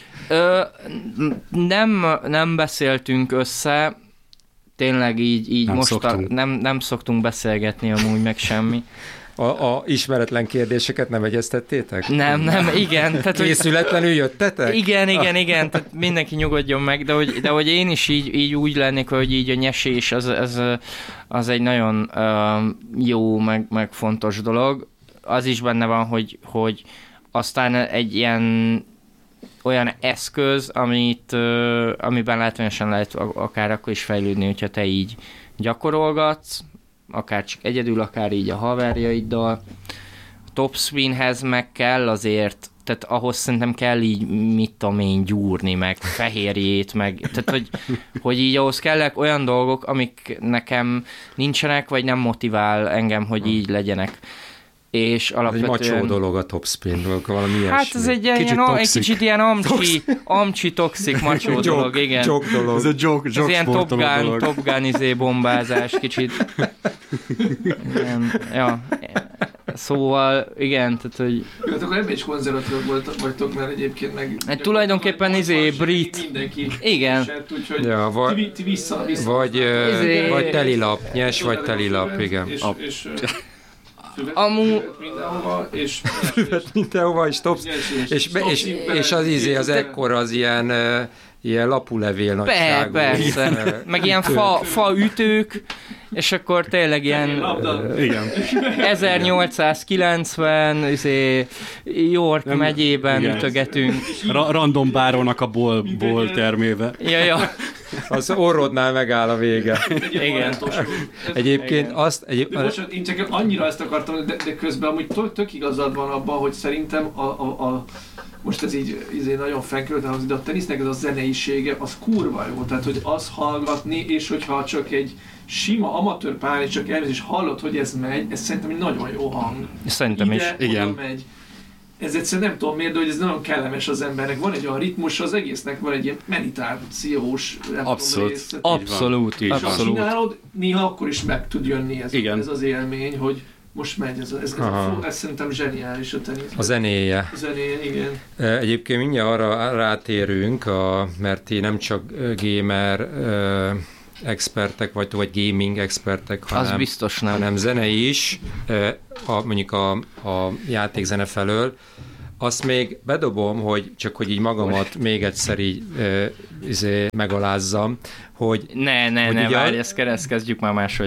Nem beszéltünk össze, tényleg így most nem szoktunk beszélgetni amúgy, meg semmi. A ismeretlen kérdéseket nem egyeztettétek? Nem, igen. Tehát, készületlenül jöttetek? Igen, tehát mindenki nyugodjon meg, de hogy én is így úgy lennék, hogy így a nyesés az egy nagyon jó, meg fontos dolog. Az is benne van, hogy aztán egy olyan eszköz, amiben látványosan lehet akár akkor is fejlődni, hogyha te így gyakorolgatsz, akár csak egyedül, akár így a haverjaiddal. A topspinhez meg kell azért, tehát ahhoz szerintem kell így, mit tudom én, gyúrni, meg fehérjét, meg, tehát hogy így ahhoz kellek olyan dolgok, amik nekem nincsenek, vagy nem motivál engem, hogy így legyenek. És alapvetően... Ez egy macsó dolog a topspin, valami ilyesmi. Hát ez egy kicsit ilyen amcsi toxik macsó dolog, igen. Joke dolog. Ez a joke ez ilyen Top Gun bombázás, kicsit. Igen, ja. Szóval, igen, tehát, hogy... Jó, hát akkor ebben is konzervatívak vagytok, mert egyébként meg... Hát tulajdonképpen brit. Mindenki. Igen. Esett, úgyhogy Ja, ti vissza. Vagy telilap, nyers vagy telilap, igen. És mindenhova, és... Mindenhova, és stop. És az az ekkor az ilyen lapulevél nagyságú. Persze. Meg ilyen fa ütők, és akkor tényleg ilyen Igen. 1890 York megyében ütögetünk. Random bárónak a ból terméve. Ja. Az orrodnál megáll a vége. Igen. Egyébként azt... Bocsánat, én csak annyira ezt akartam, de közben amúgy tök igazad van abban, hogy szerintem most ez így nagyon fenkölt, de a tenisznek ez a zeneisége, az kurva jó. Tehát, hogy az hallgatni, és hogyha csak egy sima amatőr pályán, csak elmész, és hallod, hogy ez megy, ez szerintem egy nagyon jó hang. Szerintem is. Igen. Megy. Ez egyszerűen nem tudom miért, de hogy ez nagyon kellemes az embernek. Van egy olyan ritmus, az egésznek van egy ilyen meditációs Abszolút. És ha csinálod, néha akkor is meg tud jönni ez az élmény, hogy most megy, ez szerintem zseniális a tenisz. A zenéje. Igen. Egyébként mindjárt arra rátérünk, mert ti nem csak gamer expertek vagy gaming expertek, hanem zene is, mondjuk a játékzene felől. Azt még bedobom, hogy csak hogy így magamat még egyszer így megalázzam, hogy... Ne, várj, ezt kezdjük már máshogy.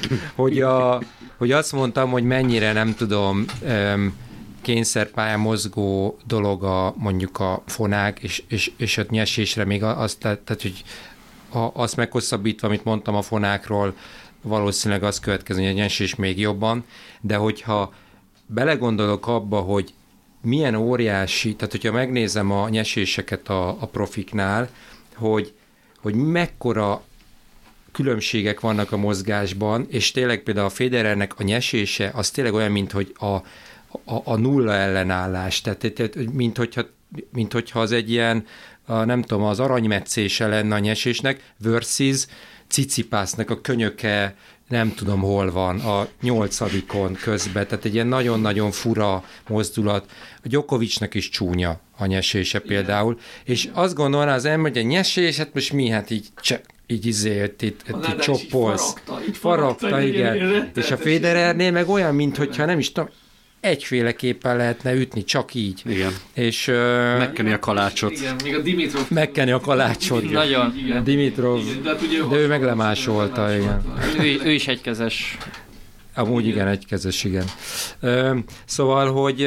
hogy azt mondtam, hogy mennyire nem tudom kényszerpályán mozgó dolog mondjuk a fonák, és a nyesésre még azt, tehát hogy azt meghosszabbítva, amit mondtam a fonákról, valószínűleg az következő, hogy a nyesés még jobban, de hogyha belegondolok abba, hogy milyen óriási, tehát hogyha megnézem a nyeséseket a profiknál, hogy mekkora különbségek vannak a mozgásban, és tényleg például a Federernek a nyesése, az tényleg olyan, mint hogy a nulla ellenállás, tehát mint hogyha az egy ilyen, nem tudom, az aranymetszése lenne a nyesésnek, versus Cicipásznak a könyöke nem tudom hol van, a 8-on közben, tehát egy ilyen nagyon-nagyon fura mozdulat. A Djokovicnak is csúnya a nyesése például, és azt gondolná az ember, hogy a nyesés, hát most mi, hát így itt csoppolsz. Faragta, igen. És a Federernél meg olyan, mintha nem is tudom, egyféleképpen lehetne ütni, csak így. Igen. És... megkenni a kalácsot. Igen, még a Dimitrov. Megkenni a kalácsot. Igen. Nagyon. Igen. Dimitrov. Igen, de ő meglemásolta, igen. Ő is egykezes. Amúgy igen, egykezes, igen. Szóval, hogy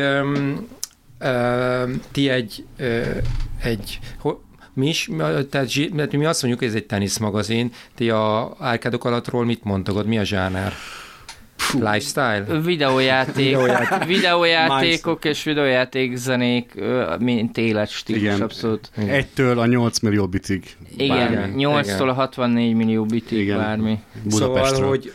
ti mi azt mondjuk, hogy ez egy teniszmagazin, ti a árkádok alattról mit mondtad, mi a zsáner? Lifestyle? Videójátékok és videójáték zenék, mint életstílus, abszolút. Igen. 1-től a 8 millió bitig. Igen, 8-tól a 64 millió bitig, igen. Bármi. Szóval, hogy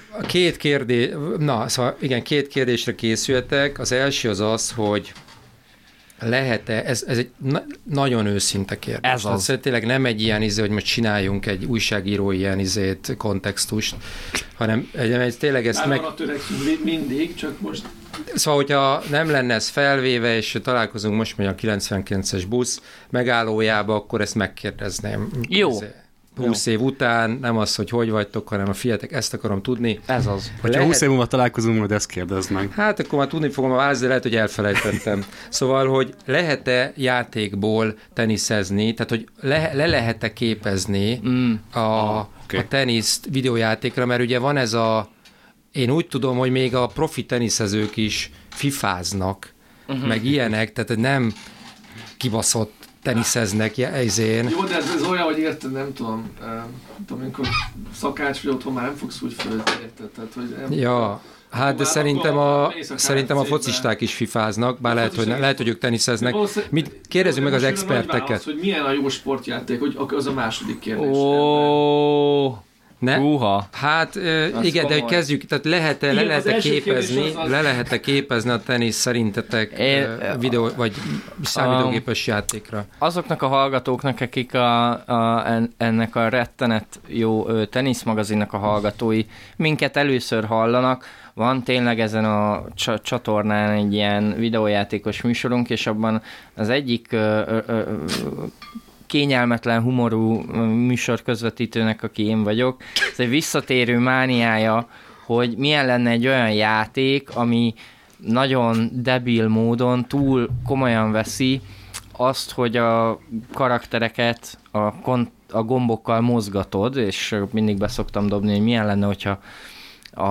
két kérdésre készültek. Az első az, hogy lehet-e, ez egy nagyon őszinte kérdés. Ez az. Tehát tényleg nem egy ilyen hogy most csináljunk egy újságíró ilyen kontextust, hanem tényleg ezt arra törekszünk mindig, csak most... Szóval, hogyha nem lenne ez felvéve, és találkozunk most mondjuk a 99-es busz megállójába, akkor ezt megkérdezném. Jó. 20 év után, nem az, hogy vagytok, hanem a fiatek, ezt akarom tudni. Ez az. Hogyha 20 év múlva találkozunk, majd ezt kérdezd meg. Hát akkor már tudni fogom a választ, de lehet, hogy elfelejtettem. Szóval, hogy lehet-e játékból teniszezni, tehát, hogy le lehet-e képezni a teniszt videójátékra, mert ugye van ez én úgy tudom, hogy még a profi teniszezők is fifáznak, meg ilyenek, tehát nem kibaszott teniszeznek ezén. Jó, de ez olyan, hogy érted, nem tudom, amikor szakács vagy otthon már nem fogsz úgy fölözni, érted? Tehát, hogy ja, hát de szerintem a focisták is fifáznak, bár lehet, hogy ők teniszeznek. Kérdezzük meg az experteket. Hogy milyen a jó sportjáték, hogy az a második kérdés. Hát igen, de kezdjük, tehát le lehet-e képezni a tenisz szerintetek videó, vagy számítógépes játékra? Azoknak a hallgatóknak, akik ennek a rettenet jó teniszmagazinnak a hallgatói minket először hallanak, van tényleg ezen a csatornán egy ilyen videójátékos műsorunk, és abban az egyik kényelmetlen humorú műsor közvetítőnek, aki én vagyok, ez egy visszatérő mániája, hogy milyen lenne egy olyan játék, ami nagyon debil módon túl komolyan veszi azt, hogy a karaktereket a gombokkal mozgatod, és mindig beszoktam dobni, hogy milyen lenne, hogyha